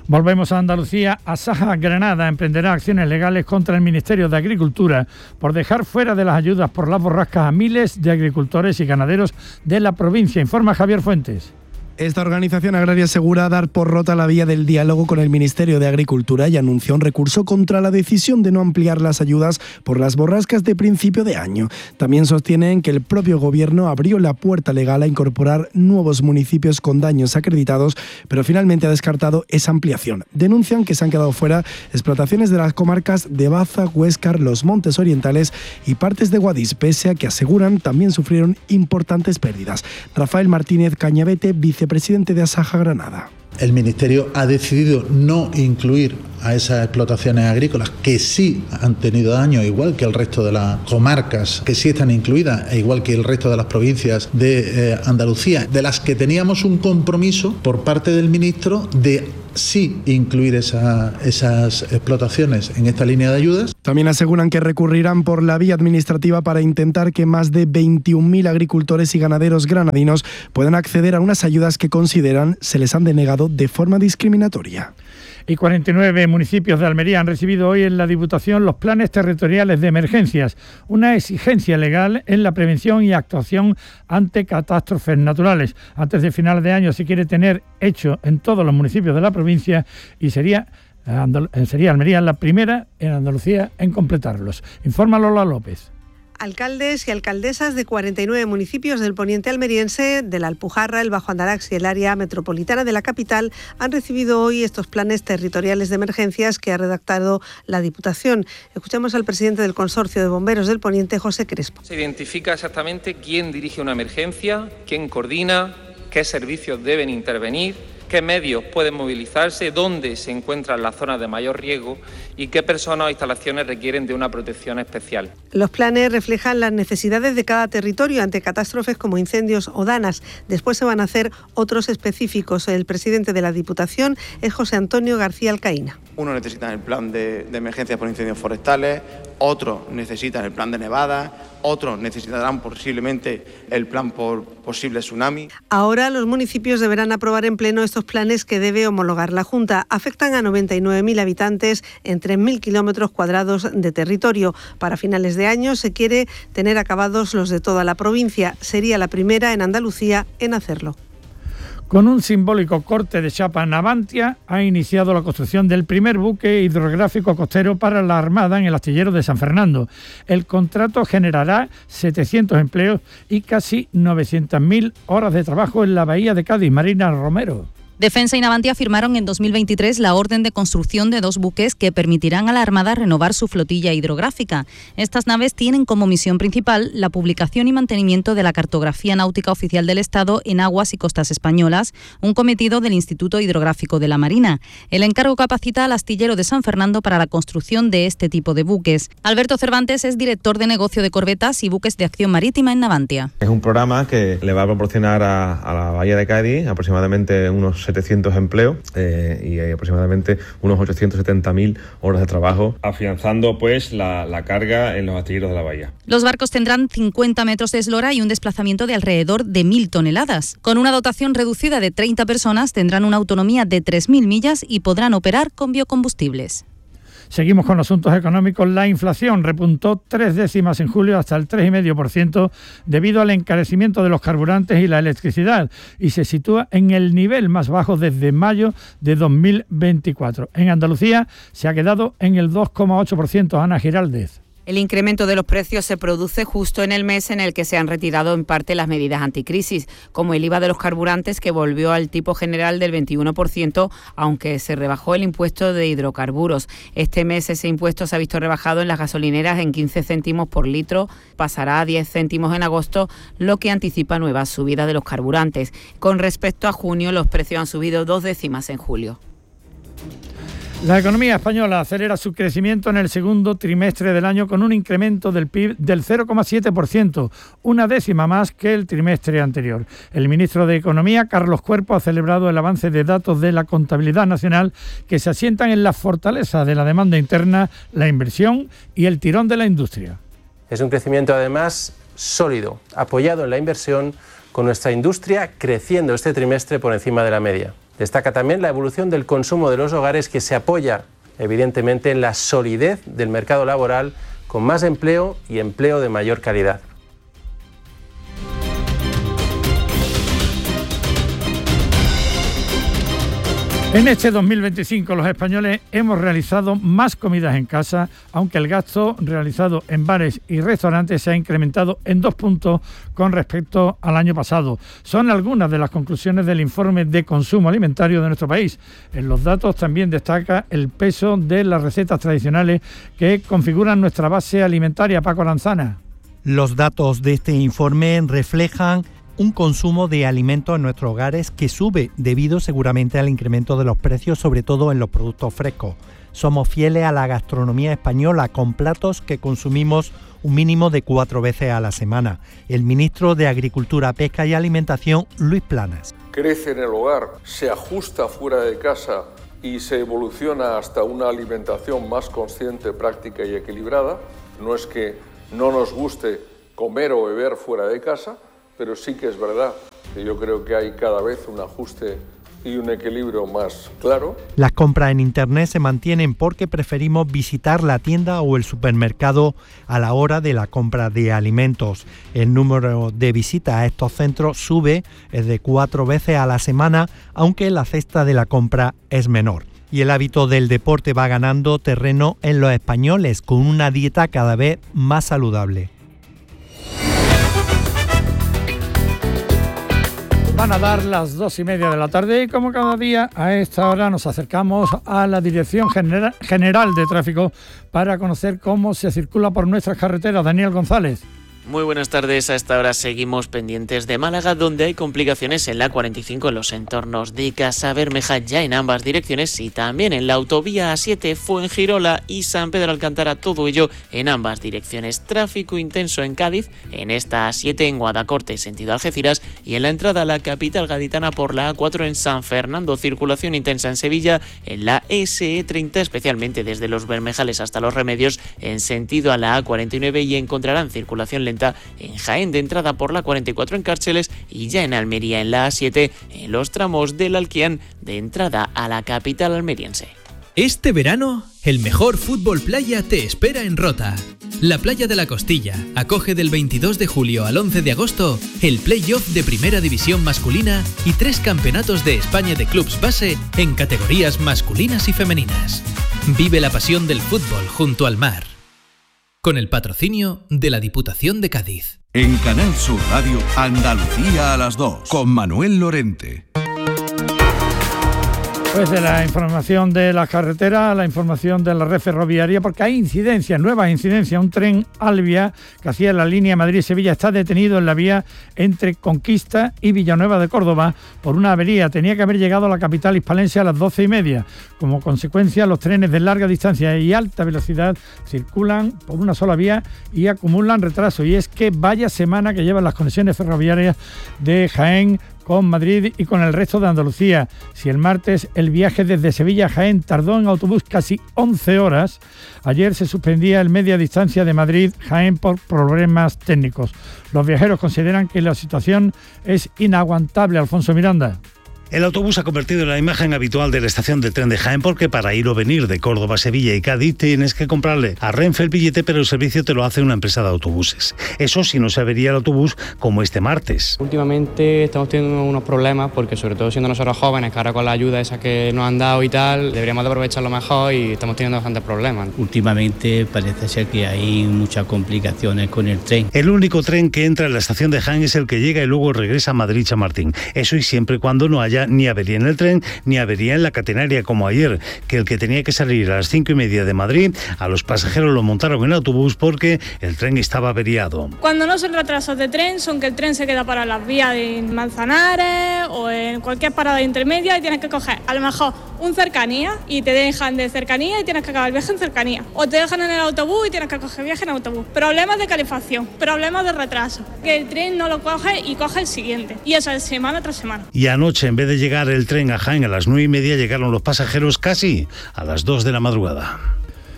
Speaker 5: Volvemos a Andalucía. Asaja Granada emprenderá acciones legales contra el Ministerio de Agricultura por dejar fuera de las ayudas por las borrascas a miles de agricultores y ganaderos de la provincia. Informa Javier Fuentes.
Speaker 2: Esta organización agraria asegura dar por rota la vía del diálogo con el Ministerio de Agricultura y anunció un recurso contra la decisión de no ampliar las ayudas por las borrascas de principio de año. También sostienen que el propio Gobierno abrió la puerta legal a incorporar nuevos municipios con daños acreditados, pero finalmente ha descartado esa ampliación. Denuncian que se han quedado fuera explotaciones de las comarcas de Baza, Huéscar, Los Montes Orientales y partes de Guadix, pese a que aseguran también sufrieron importantes pérdidas. Rafael Martínez Cañavete, vicepresidente presidente de Asaja Granada.
Speaker 14: El Ministerio ha decidido no incluir a esas explotaciones agrícolas que sí han tenido daño, igual que el resto de las comarcas que sí están incluidas, e igual que el resto de las provincias de eh, Andalucía, de las que teníamos un compromiso por parte del ministro de sí incluir esa, esas explotaciones en esta línea de ayudas.
Speaker 2: También aseguran que recurrirán por la vía administrativa para intentar que más de veintiún mil agricultores y ganaderos granadinos puedan acceder a unas ayudas que consideran se les han denegado de forma discriminatoria.
Speaker 5: Y cuarenta y nueve municipios de Almería han recibido hoy en la Diputación los planes territoriales de emergencias, una exigencia legal en la prevención y actuación ante catástrofes naturales. Antes de final de año se quiere tener hecho en todos los municipios de la provincia y sería, sería Almería la primera en Andalucía en completarlos. Informa Lola López.
Speaker 15: Alcaldes y alcaldesas de cuarenta y nueve municipios del poniente almeriense, de la Alpujarra, el Bajo Andarax y el área metropolitana de la capital han recibido hoy estos planes territoriales de emergencias que ha redactado la Diputación. Escuchamos al presidente del Consorcio de Bomberos del Poniente, José Crespo.
Speaker 16: Se identifica exactamente quién dirige una emergencia, quién coordina, qué servicios deben intervenir, qué medios pueden movilizarse, dónde se encuentran las zonas de mayor riesgo y qué personas o instalaciones requieren de una protección especial.
Speaker 15: Los planes reflejan las necesidades de cada territorio ante catástrofes como incendios o danas. Después se van a hacer otros específicos. El presidente de la Diputación es José Antonio García Alcaína.
Speaker 17: Unos necesitan el plan de, de emergencias por incendios forestales, otros necesitan el plan de nevadas, otros necesitarán posiblemente el plan por posible tsunami.
Speaker 15: Ahora los municipios deberán aprobar en pleno estos planes que debe homologar la Junta. Afectan a noventa y nueve mil habitantes en tres mil kilómetros cuadrados de territorio. Para finales de año se quiere tener acabados los de toda la provincia. Sería la primera en Andalucía en hacerlo.
Speaker 5: Con un simbólico corte de chapa, Navantia ha iniciado la construcción del primer buque hidrográfico costero para la Armada en el astillero de San Fernando. El contrato generará setecientos empleos y casi novecientas mil horas de trabajo en la bahía de Cádiz. Marina Romero.
Speaker 26: Defensa y Navantia firmaron en dos mil veintitrés la orden de construcción de dos buques que permitirán a la Armada renovar su flotilla hidrográfica. Estas naves tienen como misión principal la publicación y mantenimiento de la cartografía náutica oficial del Estado en aguas y costas españolas, un cometido del Instituto Hidrográfico de la Marina. El encargo capacita al astillero de San Fernando para la construcción de este tipo de buques. Alberto Cervantes es director de negocio de corbetas y buques de acción marítima en Navantia.
Speaker 27: Es un programa que le va a proporcionar a, a la bahía de Cádiz aproximadamente unos setecientos empleos eh, y hay aproximadamente unos ochocientas setenta mil horas de trabajo, afianzando pues la, la carga en los astilleros de la bahía.
Speaker 26: Los barcos tendrán cincuenta metros de eslora y un desplazamiento de alrededor de mil toneladas. Con una dotación reducida de treinta personas tendrán una autonomía de tres mil millas y podrán operar con biocombustibles.
Speaker 5: Seguimos con los asuntos económicos. La inflación repuntó tres décimas en julio hasta el tres coma cinco por ciento debido al encarecimiento de los carburantes y la electricidad y se sitúa en el nivel más bajo desde mayo de dos mil veinticuatro. En Andalucía se ha quedado en el dos coma ocho por ciento. Ana Giraldez.
Speaker 28: El incremento de los precios se produce justo en el mes en el que se han retirado en parte las medidas anticrisis, como el I V A de los carburantes que volvió al tipo general del veintiuno por ciento, aunque se rebajó el impuesto de hidrocarburos. Este mes ese impuesto se ha visto rebajado en las gasolineras en quince céntimos por litro, pasará a diez céntimos en agosto, lo que anticipa nuevas subidas de los carburantes. Con respecto a junio, los precios han subido dos décimas en julio.
Speaker 5: La economía española acelera su crecimiento en el segundo trimestre del año con un incremento del P I B del cero coma siete por ciento, una décima más que el trimestre anterior. El ministro de Economía, Carlos Cuerpo, ha celebrado el avance de datos de la contabilidad nacional que se asientan en la fortaleza de la demanda interna, la inversión y el tirón de la industria.
Speaker 29: Es un crecimiento además sólido, apoyado en la inversión, con nuestra industria creciendo este trimestre por encima de la media. Destaca también la evolución del consumo de los hogares, que se apoya evidentemente en la solidez del mercado laboral, con más empleo y empleo de mayor calidad.
Speaker 5: En este dos mil veinticinco los españoles hemos realizado más comidas en casa, aunque el gasto realizado en bares y restaurantes se ha incrementado en dos puntos con respecto al año pasado. Son algunas de las conclusiones del informe de consumo alimentario de nuestro país. En los datos también destaca el peso de las recetas tradicionales que configuran nuestra base alimentaria. Paco Lanzana.
Speaker 6: Los datos de este informe reflejan un consumo de alimentos en nuestros hogares que sube debido seguramente al incremento de los precios, sobre todo en los productos frescos. Somos fieles a la gastronomía española, con platos que consumimos un mínimo de cuatro veces a la semana. El ministro de Agricultura, Pesca y Alimentación, Luis Planas.
Speaker 7: Crece en el hogar, se ajusta fuera de casa y se evoluciona hasta una alimentación más consciente, práctica y equilibrada. No es que no nos guste comer o beber fuera de casa, pero sí que es verdad que yo creo que hay cada vez un ajuste y un equilibrio más claro.
Speaker 6: Las compras en Internet se mantienen porque preferimos visitar la tienda o el supermercado a la hora de la compra de alimentos. El número de visitas a estos centros sube, es de cuatro veces a la semana, aunque la cesta de la compra es menor. Y el hábito del deporte va ganando terreno en los españoles, con una dieta cada vez más saludable.
Speaker 5: Van a dar las dos y media de la tarde y, como cada día, a esta hora nos acercamos a la Dirección General de Tráfico para conocer cómo se circula por nuestras carreteras. Daniel González.
Speaker 8: Muy buenas tardes. A esta hora seguimos pendientes de Málaga, donde hay complicaciones en la cuarenta y cinco en los entornos de Casa Bermeja, ya en ambas direcciones, y también en la autovía A siete, Fuengirola y San Pedro Alcántara, todo ello en ambas direcciones. Tráfico intenso en Cádiz, en esta A siete en Guadacorte, sentido Algeciras, y en la entrada a la capital gaditana por la A cuatro en San Fernando. Circulación intensa en Sevilla, en la ese e treinta, especialmente desde los Bermejales hasta Los Remedios, en sentido a la A cuarenta y nueve, y encontrarán circulación lenta en Jaén de entrada por la cuarenta y cuatro en Cárceles, y ya en Almería en la A siete en los tramos del Alquián de entrada a la capital almeriense.
Speaker 9: Este verano, el mejor fútbol playa te espera en Rota. La Playa de la Costilla acoge del veintidós de julio al once de agosto el play-off de Primera División masculina y tres campeonatos de España de clubs base en categorías masculinas y femeninas. Vive la pasión del fútbol junto al mar. Con el patrocinio de la Diputación de Cádiz.
Speaker 3: En Canal Sur Radio, Andalucía a las dos, con Manuel Lorente.
Speaker 5: Pues de la información de las carreteras, la información de la red ferroviaria, porque hay incidencias, nuevas incidencias. Un tren Alvia que hacía la línea Madrid-Sevilla está detenido en la vía entre Conquista y Villanueva de Córdoba por una avería. Tenía que haber llegado a la capital hispalense a las doce y media. Como consecuencia, los trenes de larga distancia y alta velocidad circulan por una sola vía y acumulan retraso. Y es que vaya semana que llevan las conexiones ferroviarias de Jaén con Madrid y con el resto de Andalucía. Si el martes el viaje desde Sevilla a Jaén tardó en autobús casi once horas, ayer se suspendía el media distancia de Madrid-Jaén por problemas técnicos. Los viajeros consideran que la situación es inaguantable. Alfonso Miranda.
Speaker 11: El autobús ha convertido en la imagen habitual de la estación de tren de Jaén, porque para ir o venir de Córdoba, Sevilla y Cádiz tienes que comprarle a Renfe el billete, pero el servicio te lo hace una empresa de autobuses. Eso si no se avería el autobús como este martes.
Speaker 19: Últimamente estamos teniendo unos problemas porque, sobre todo siendo nosotros jóvenes, que ahora con la ayuda esa que nos han dado y tal, deberíamos de aprovecharlo mejor y estamos teniendo bastantes problemas.
Speaker 20: Últimamente parece ser que hay muchas complicaciones con el tren.
Speaker 11: El único tren que entra en la estación de Jaén es el que llega y luego regresa a Madrid-Chamartín. Eso y siempre y cuando no haya ni avería en el tren ni avería en la catenaria, como ayer, que el que tenía que salir a las cinco y media de Madrid, a los pasajeros lo montaron en autobús porque el tren estaba averiado.
Speaker 21: Cuando no son retrasos de tren, son que el tren se queda para las vías de Manzanares o en cualquier parada intermedia y tienes que coger a lo mejor un cercanía y te dejan de cercanía y tienes que acabar el viaje en cercanía, o te dejan en el autobús y tienes que coger viaje en autobús. Problemas de calefacción, problemas de retraso, que el tren no lo coge y coge el siguiente, y eso es semana tras semana.
Speaker 11: Y anoche, en vez de llegar el tren a Jaén a las nueve y media, llegaron los pasajeros casi a las dos de la madrugada.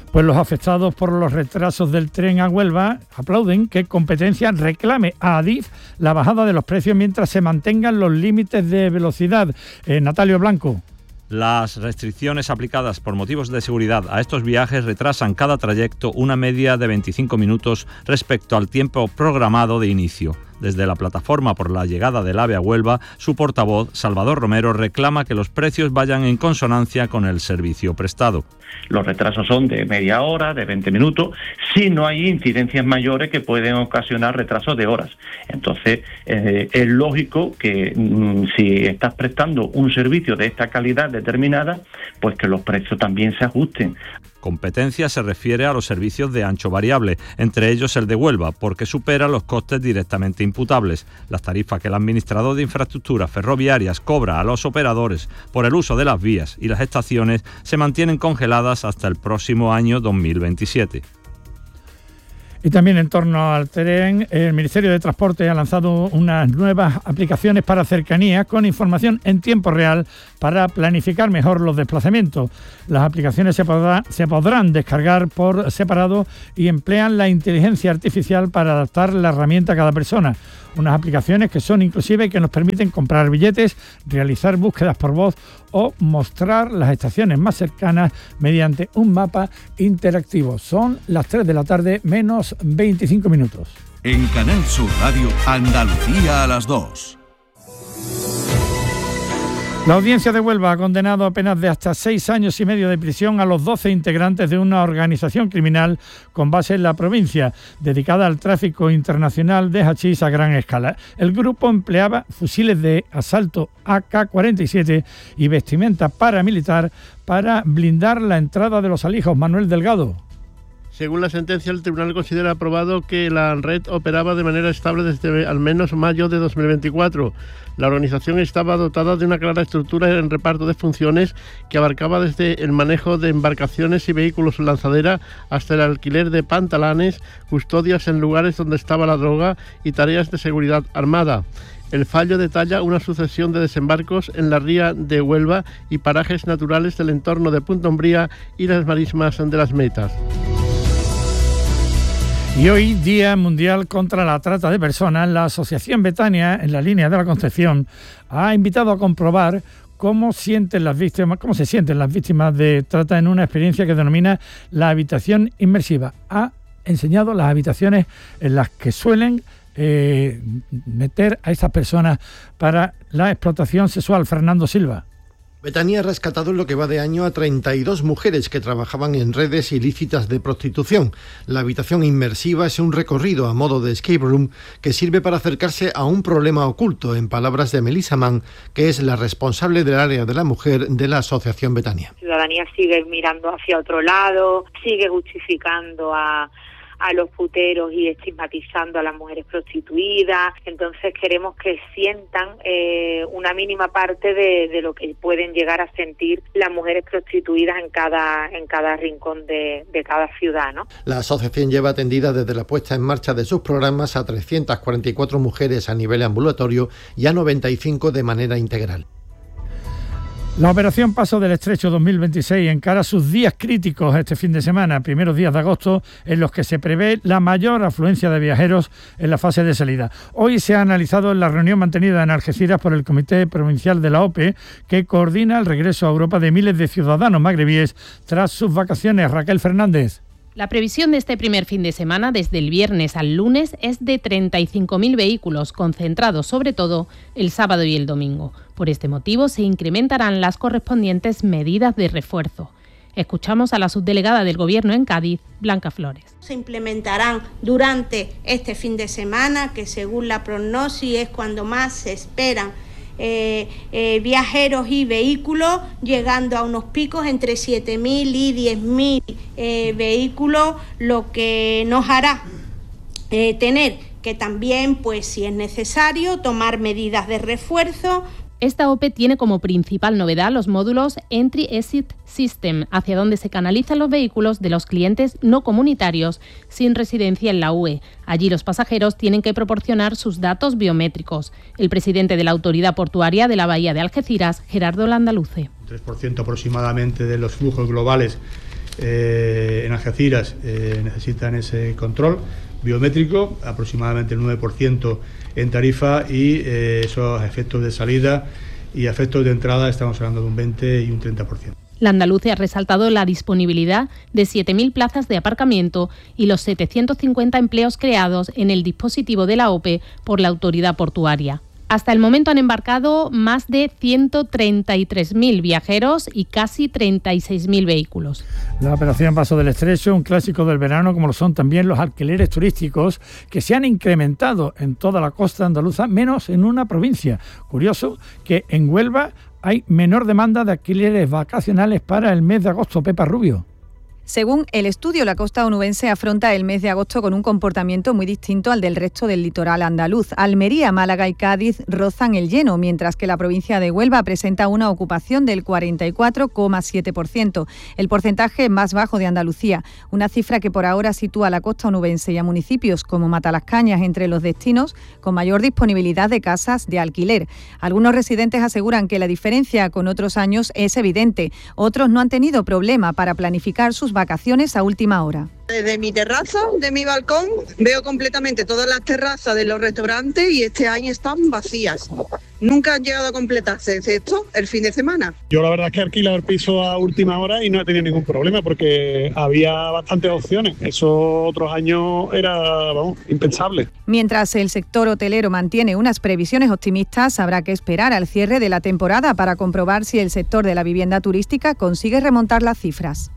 Speaker 5: Pues los afectados por los retrasos del tren a Huelva aplauden que Competencia reclame a Adif la bajada de los precios mientras se mantengan los límites de velocidad. Eh, Natalio Blanco.
Speaker 1: Las restricciones aplicadas por motivos de seguridad a estos viajes retrasan cada trayecto una media de veinticinco minutos respecto al tiempo programado de inicio. Desde la plataforma por la llegada del AVE a Huelva, su portavoz, Salvador Romero, reclama que los precios vayan en consonancia con el servicio prestado.
Speaker 4: Los retrasos son de media hora, de veinte minutos, si no hay incidencias mayores que pueden ocasionar retrasos de horas. Entonces, eh, es lógico que mm, si estás prestando un servicio de esta calidad determinada, pues que los precios también se ajusten.
Speaker 1: Competencia se refiere a los servicios de ancho variable, entre ellos el de Huelva, porque supera los costes directamente imputables. Las tarifas que el administrador de infraestructuras ferroviarias cobra a los operadores por el uso de las vías y las estaciones se mantienen congeladas hasta el próximo año dos mil veintisiete.
Speaker 5: Y también en torno al tren, el Ministerio de Transporte ha lanzado unas nuevas aplicaciones para cercanías con información en tiempo real para planificar mejor los desplazamientos. Las aplicaciones se, podrá, se podrán descargar por separado y emplean la inteligencia artificial para adaptar la herramienta a cada persona. Unas aplicaciones que son inclusive que nos permiten comprar billetes, realizar búsquedas por voz o mostrar las estaciones más cercanas mediante un mapa interactivo. Son las tres de la tarde menos veinticinco minutos.
Speaker 3: En Canal Sur Radio, Andalucía a las dos.
Speaker 5: La audiencia de Huelva ha condenado a penas de hasta seis años y medio de prisión a los doce integrantes de una organización criminal con base en la provincia, dedicada al tráfico internacional de hachís a gran escala. El grupo empleaba fusiles de asalto A K cuarenta y siete y vestimenta paramilitar para blindar la entrada de los alijos. Manuel Delgado.
Speaker 10: Según la sentencia, el tribunal considera aprobado que la red operaba de manera estable desde al menos mayo de dos mil veinticuatro. La organización estaba dotada de una clara estructura en reparto de funciones que abarcaba desde el manejo de embarcaciones y vehículos lanzadera hasta el alquiler de pantalanes, custodias en lugares donde estaba la droga y tareas de seguridad armada. El fallo detalla una sucesión de desembarcos en la ría de Huelva y parajes naturales del entorno de Punta Umbría y las marismas de Las Metas.
Speaker 5: Y hoy, Día Mundial contra la Trata de Personas, la Asociación Betania, en la línea de la Concepción, ha invitado a comprobar cómo sienten las víctimas, cómo se sienten las víctimas de trata en una experiencia que denomina la habitación inmersiva. Ha enseñado las habitaciones en las que suelen eh, meter a estas personas para la explotación sexual. Fernando Silva.
Speaker 12: Betania ha rescatado en lo que va de año a treinta y dos mujeres que trabajaban en redes ilícitas de prostitución. La habitación inmersiva es un recorrido a modo de escape room que sirve para acercarse a un problema oculto, en palabras de Melissa Mann, que es la responsable del área de la mujer de la Asociación Betania.
Speaker 13: La ciudadanía sigue mirando hacia otro lado, sigue justificando a... a los puteros y estigmatizando a las mujeres prostituidas. Entonces queremos que sientan eh, una mínima parte de, de lo que pueden llegar a sentir las mujeres prostituidas en cada en cada rincón de, de cada ciudad, ¿no?
Speaker 12: La asociación lleva atendida desde la puesta en marcha de sus programas a trescientas cuarenta y cuatro mujeres a nivel ambulatorio y a noventa y cinco de manera integral.
Speaker 5: La Operación Paso del Estrecho dos mil veintiséis encara sus días críticos este fin de semana, primeros días de agosto, en los que se prevé la mayor afluencia de viajeros en la fase de salida. Hoy se ha analizado en la reunión mantenida en Algeciras por el Comité Provincial de la O P E, que coordina el regreso a Europa de miles de ciudadanos magrebíes tras sus vacaciones. Raquel Fernández.
Speaker 22: La previsión de este primer fin de semana, desde el viernes al lunes, es de treinta y cinco mil vehículos, concentrados sobre todo el sábado y el domingo. Por este motivo, se incrementarán las correspondientes medidas de refuerzo. Escuchamos a la subdelegada del Gobierno en Cádiz, Blanca Flores.
Speaker 23: Se implementarán durante este fin de semana, que según la prognosis es cuando más se esperan Eh, eh, viajeros y vehículos, llegando a unos picos entre siete mil y diez mil eh, vehículos, lo que nos hará eh, tener que también, pues si es necesario, tomar medidas de refuerzo.
Speaker 22: Esta O P E tiene como principal novedad los módulos Entry-Exit System, hacia donde se canalizan los vehículos de los clientes no comunitarios sin residencia en la U E. Allí los pasajeros tienen que proporcionar sus datos biométricos. El presidente de la Autoridad Portuaria de la Bahía de Algeciras, Gerardo Landaluce.
Speaker 24: tres por ciento aproximadamente de los flujos globales
Speaker 2: eh, en Algeciras eh, necesitan ese control biométrico, aproximadamente el nueve por ciento en tarifa, y eh, esos efectos de salida y efectos de entrada estamos hablando de un veinte y un treinta por ciento.
Speaker 22: La andaluza ha resaltado la disponibilidad de siete mil plazas de aparcamiento y los setecientos cincuenta empleos creados en el dispositivo de la O P E por la autoridad portuaria. Hasta el momento han embarcado más de ciento treinta y tres mil viajeros y casi treinta y seis mil vehículos.
Speaker 5: La operación Paso del Estrecho, un clásico del verano, como lo son también los alquileres turísticos, que se han incrementado en toda la costa andaluza, menos en una provincia. Curioso que en Huelva hay menor demanda de alquileres vacacionales para el mes de agosto. Pepa Rubio.
Speaker 14: Según el estudio, la costa onubense afronta el mes de agosto con un comportamiento muy distinto al del resto del litoral andaluz. Almería, Málaga y Cádiz rozan el lleno, mientras que la provincia de Huelva presenta una ocupación del cuarenta y cuatro coma siete por ciento, el porcentaje más bajo de Andalucía, una cifra que por ahora sitúa a la costa onubense y a municipios como Matalascañas entre los destinos con mayor disponibilidad de casas de alquiler. Algunos residentes aseguran que la diferencia con otros años es evidente, otros no han tenido problema para planificar sus vacaciones a última hora.
Speaker 15: Desde mi terraza, de mi balcón, veo completamente todas las terrazas de los restaurantes y este año están vacías. Nunca han llegado a completarse, excepto el fin de semana.
Speaker 16: Yo la verdad es que he alquilado el piso a última hora y no he tenido ningún problema porque había bastantes opciones. Eso otros años era, vamos, impensable.
Speaker 14: Mientras el sector hotelero mantiene unas previsiones optimistas, habrá que esperar al cierre de la temporada para comprobar si el sector de la vivienda turística consigue remontar las cifras.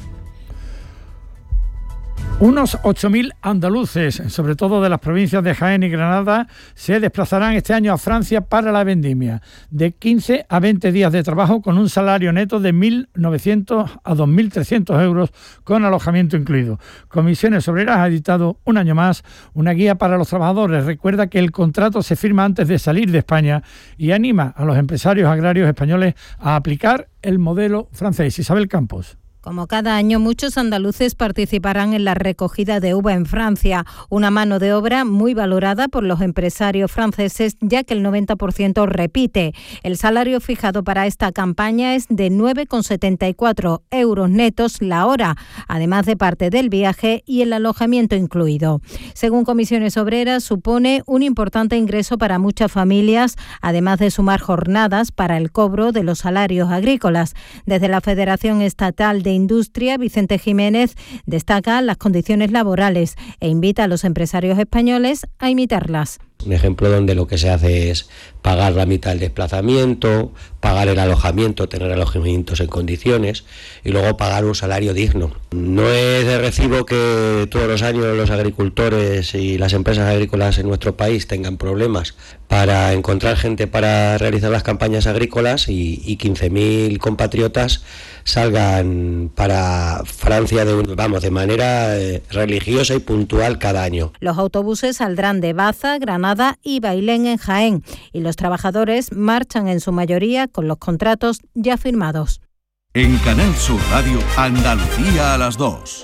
Speaker 5: Unos ocho mil andaluces, sobre todo de las provincias de Jaén y Granada, se desplazarán este año a Francia para la vendimia. De quince a veinte días de trabajo con un salario neto de mil novecientos a dos mil trescientos euros con alojamiento incluido. Comisiones Obreras ha editado un año más una guía para los trabajadores. Recuerda que el contrato se firma antes de salir de España y anima a los empresarios agrarios españoles a aplicar el modelo francés. Isabel Campos.
Speaker 17: Como cada año, muchos andaluces participarán en la recogida de uva en Francia, una mano de obra muy valorada por los empresarios franceses, ya que el noventa por ciento repite. El salario fijado para esta campaña es de nueve coma setenta y cuatro euros netos la hora, además de parte del viaje y el alojamiento incluido. Según Comisiones Obreras, supone un importante ingreso para muchas familias, además de sumar jornadas para el cobro de los salarios agrícolas. Desde la Federación Estatal de Industria, Vicente Jiménez destaca las condiciones laborales e invita a los empresarios españoles a imitarlas.
Speaker 18: Un ejemplo donde lo que se hace es pagar la mitad del desplazamiento, pagar el alojamiento, tener alojamientos en condiciones y luego pagar un salario digno. No es de recibo que todos los años los agricultores y las empresas agrícolas en nuestro país tengan problemas para encontrar gente para realizar las campañas agrícolas y, y quince mil compatriotas salgan para Francia de, vamos, de manera eh, religiosa y puntual cada año.
Speaker 17: Los autobuses saldrán de Baza, Granada y Bailén en Jaén y los trabajadores marchan en su mayoría con los contratos ya firmados.
Speaker 3: En Canal Sur Radio, Andalucía a las dos.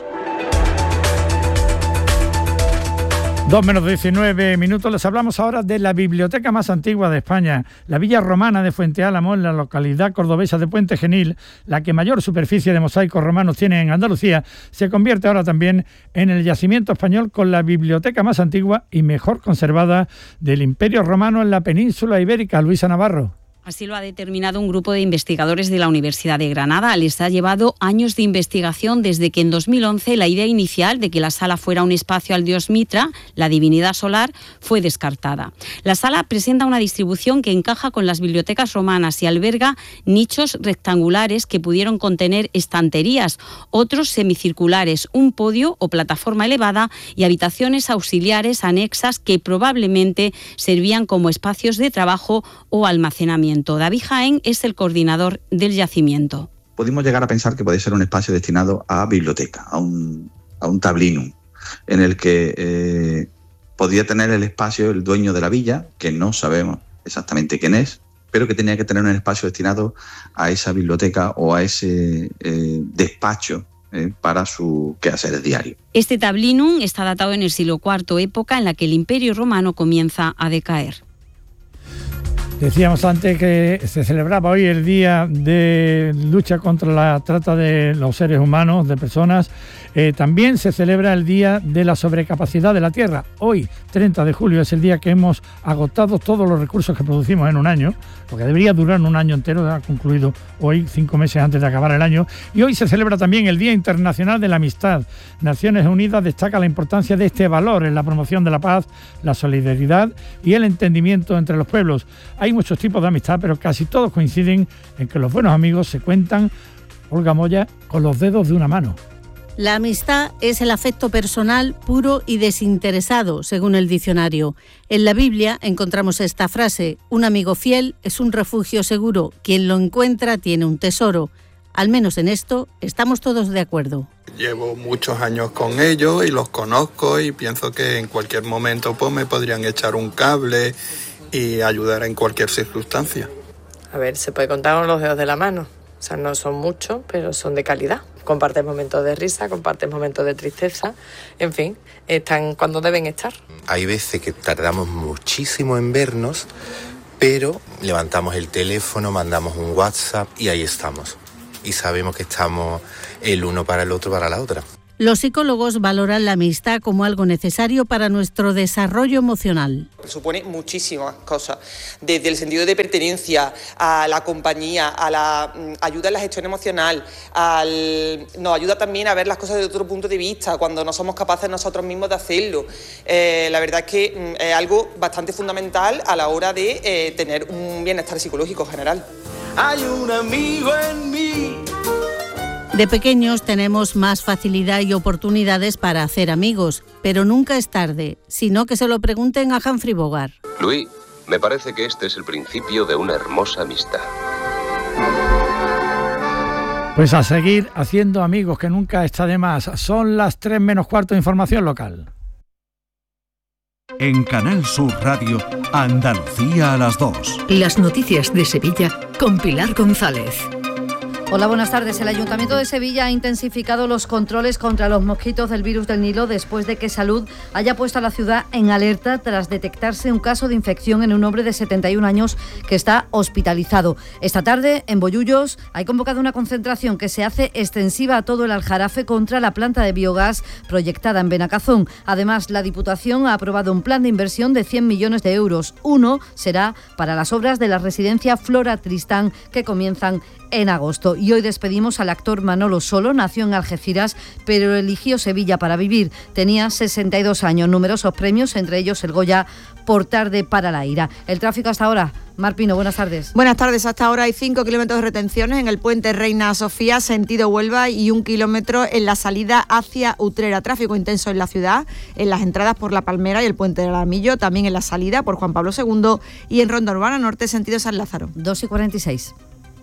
Speaker 5: Dos menos diecinueve minutos. Les hablamos ahora de la biblioteca más antigua de España, la Villa Romana de Fuente Álamo, en la localidad cordobesa de Puente Genil, la que mayor superficie de mosaicos romanos tiene en Andalucía. Se convierte ahora también en el yacimiento español con la biblioteca más antigua y mejor conservada del Imperio Romano en la península ibérica. Luisa Navarro.
Speaker 24: Así lo ha determinado un grupo de investigadores de la Universidad de Granada. Les ha llevado años de investigación desde que en dos mil once la idea inicial de que la sala fuera un espacio al dios Mitra, la divinidad solar, fue descartada. La sala presenta una distribución que encaja con las bibliotecas romanas y alberga nichos rectangulares que pudieron contener estanterías, otros semicirculares, un podio o plataforma elevada y habitaciones auxiliares anexas que probablemente servían como espacios de trabajo o almacenamiento. David Jaén es el coordinador del yacimiento.
Speaker 25: Pudimos llegar a pensar que podía ser un espacio destinado a biblioteca, a un, a un tablinum, en el que eh, podía tener el espacio el dueño de la villa, que no sabemos exactamente quién es, pero que tenía que tener un espacio destinado a esa biblioteca o a ese eh, despacho eh, para su quehacer diario.
Speaker 24: Este tablinum está datado en el siglo cuarto, época en la que el Imperio Romano comienza a decaer.
Speaker 5: Decíamos antes que se celebraba hoy el Día de Lucha contra la Trata de los Seres Humanos, de personas. Eh, también se celebra el Día de la Sobrecapacidad de la Tierra. Hoy, treinta de julio, es el día que hemos agotado todos los recursos que producimos en un año, porque debería durar un año entero, ha concluido hoy, cinco meses antes de acabar el año. Y hoy se celebra también el Día Internacional de la Amistad. Naciones Unidas destaca la importancia de este valor en la promoción de la paz, la solidaridad y el entendimiento entre los pueblos. Hay muchos tipos de amistad, pero casi todos coinciden en que los buenos amigos se cuentan, Olga Moya, con los dedos de una mano.
Speaker 6: La amistad es el afecto personal puro y desinteresado, según el diccionario. En la Biblia encontramos esta frase: un amigo fiel es un refugio seguro, quien lo encuentra tiene un tesoro. Al menos en esto estamos todos de acuerdo.
Speaker 7: Llevo muchos años con ellos y los conozco y pienso que en cualquier momento pues, me podrían echar un cable y ayudar en cualquier circunstancia.
Speaker 8: A ver, se puede contar con los dedos de la mano. O sea, no son muchos, pero son de calidad. Compartes momentos de risa, compartes momentos de tristeza, en fin, están cuando deben estar.
Speaker 9: Hay veces que tardamos muchísimo en vernos, pero levantamos el teléfono, mandamos un WhatsApp y ahí estamos. Y sabemos que estamos el uno para el otro, para la otra.
Speaker 6: Los psicólogos valoran la amistad como algo necesario para nuestro desarrollo emocional.
Speaker 19: Supone muchísimas cosas, desde el sentido de pertenencia, a la compañía, a la ayuda en la gestión emocional, al, nos ayuda también a ver las cosas desde otro punto de vista, cuando no somos capaces nosotros mismos de hacerlo. Eh, la verdad es que es algo bastante fundamental a la hora de eh, tener un bienestar psicológico general.
Speaker 6: Hay un amigo en mí. De pequeños tenemos más facilidad y oportunidades para hacer amigos, pero nunca es tarde, sino que se lo pregunten a Humphrey Bogart.
Speaker 26: Luis, me parece que este es el principio de una hermosa amistad.
Speaker 5: Pues a seguir haciendo amigos, que nunca está de más. Son las tres menos cuarto de información local.
Speaker 3: En Canal Sur Radio, Andalucía a las dos.
Speaker 27: Las noticias de Sevilla con Pilar González.
Speaker 28: Hola, buenas tardes. El Ayuntamiento de Sevilla ha intensificado los controles contra los mosquitos del virus del Nilo después de que Salud haya puesto a la ciudad en alerta tras detectarse un caso de infección en un hombre de setenta y un años que está hospitalizado. Esta tarde, en Bollullos, hay convocado una concentración que se hace extensiva a todo el Aljarafe contra la planta de biogás proyectada en Benacazón. Además, la Diputación ha aprobado un plan de inversión de cien millones de euros. Uno será para las obras de la residencia Flora Tristán, que comienzan en agosto. Y hoy despedimos al actor Manolo Solo. Nació en Algeciras, pero eligió Sevilla para vivir. Tenía sesenta y dos años, numerosos premios, entre ellos el Goya por Tarde para la Ira. El tráfico hasta ahora. Mar Pino, buenas tardes.
Speaker 29: Buenas tardes. Hasta ahora hay cinco kilómetros de retenciones en el puente Reina Sofía, sentido Huelva, y un kilómetro en la salida hacia Utrera. Tráfico intenso en la ciudad, en las entradas por La Palmera y el puente del Aramillo, también en la salida por Juan Pablo segundo y en Ronda Urbana Norte, sentido San Lázaro.
Speaker 28: dos y cuarenta y seis.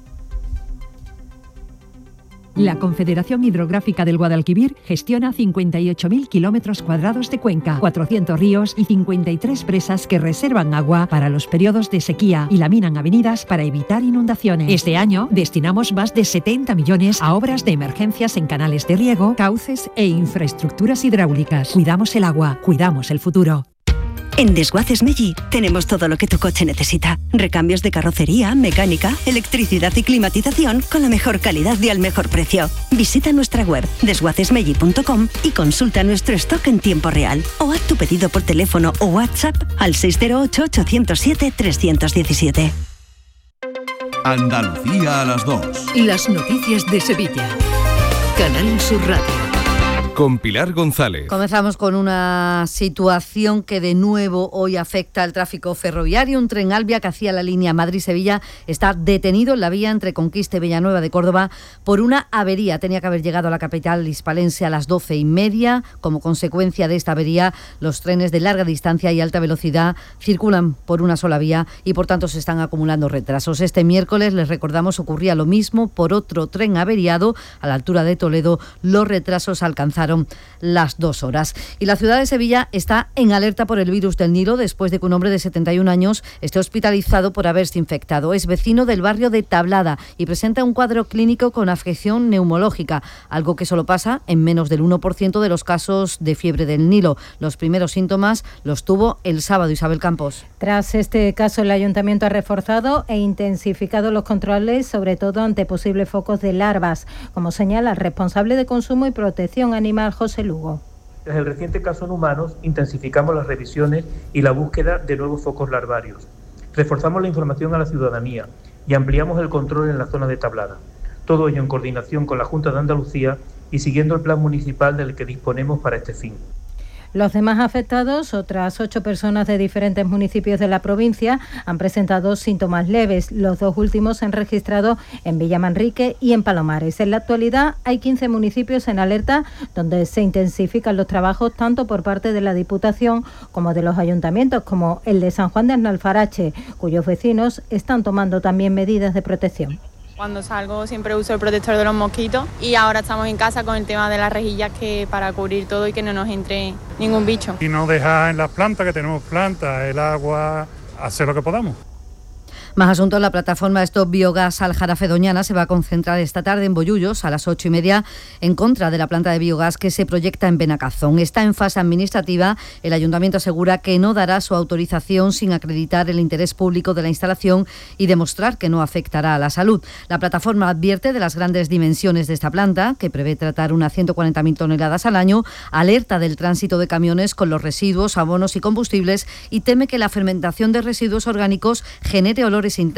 Speaker 30: La Confederación Hidrográfica del Guadalquivir gestiona cincuenta y ocho mil kilómetros cuadrados de cuenca, cuatrocientos ríos y cincuenta y tres presas que reservan agua para los periodos de sequía y laminan avenidas para evitar inundaciones. Este año destinamos más de setenta millones a obras de emergencias en canales de riego, cauces e infraestructuras hidráulicas. Cuidamos el agua, cuidamos el futuro.
Speaker 31: En Desguaces Meggi tenemos todo lo que tu coche necesita. Recambios de carrocería, mecánica, electricidad y climatización con la mejor calidad y al mejor precio. Visita nuestra web desguaces meggi punto com y consulta nuestro stock en tiempo real. O haz tu pedido por teléfono o WhatsApp al seis cero ocho, ocho cero siete, tres uno siete.
Speaker 3: Andalucía a las dos.
Speaker 27: Las noticias de Sevilla. Canal Sur Radio.
Speaker 32: Con Pilar González.
Speaker 28: Comenzamos con una situación que de nuevo hoy afecta al tráfico ferroviario. Un tren Albia que hacía la línea Madrid-Sevilla está detenido en la vía entre Conquista y Villanueva de Córdoba por una avería. Tenía que haber llegado a la capital hispalense a las doce y media. Como consecuencia de esta avería, los trenes de larga distancia y alta velocidad circulan por una sola vía y por tanto se están acumulando retrasos. Este miércoles, les recordamos, ocurría lo mismo por otro tren averiado a la altura de Toledo. Los retrasos alcanzaron pasaron las dos horas. Y la ciudad de Sevilla está en alerta por el virus del Nilo después de que un hombre de setenta y un años esté hospitalizado por haberse infectado. Es vecino del barrio de Tablada y presenta un cuadro clínico con afección neumológica, algo que solo pasa en menos del uno por ciento de los casos de fiebre del Nilo. Los primeros síntomas los tuvo el sábado. Isabel Campos.
Speaker 17: Tras este caso, el Ayuntamiento ha reforzado e intensificado los controles, sobre todo ante posibles focos de larvas, como señala el responsable de Consumo y Protección Animal, José Lugo.
Speaker 1: Tras el reciente caso en humanos, intensificamos las revisiones y la búsqueda de nuevos focos larvarios. Reforzamos la información a la ciudadanía y ampliamos el control en la zona de Tablada. Todo ello en coordinación con la Junta de Andalucía y siguiendo el plan municipal del que disponemos para este fin.
Speaker 17: Los demás afectados, otras ocho personas de diferentes municipios de la provincia, han presentado síntomas leves. Los dos últimos se han registrado en Villamanrique y en Palomares. En la actualidad hay quince municipios en alerta donde se intensifican los trabajos tanto por parte de la Diputación como de los ayuntamientos, como el de San Juan de Alfarache, cuyos vecinos están tomando también medidas de protección.
Speaker 2: Cuando salgo siempre uso el protector de los mosquitos y ahora estamos en casa con el tema de las rejillas que para cubrir todo y que no nos entre ningún bicho.
Speaker 4: Y no dejar en las plantas, que tenemos plantas, el agua, hacer lo que podamos.
Speaker 28: Más asuntos, la plataforma Stop Biogás Aljarafe Doñana se va a concentrar esta tarde en Bollullos a las ocho y media en contra de la planta de biogás que se proyecta en Benacazón. Está en fase administrativa. El Ayuntamiento asegura que no dará su autorización sin acreditar el interés público de la instalación y demostrar que no afectará a la salud. La plataforma advierte de las grandes dimensiones de esta planta, que prevé tratar unas ciento cuarenta mil toneladas al año, alerta del tránsito de camiones con los residuos, abonos y combustibles y teme que la fermentación de residuos orgánicos genere olores intensos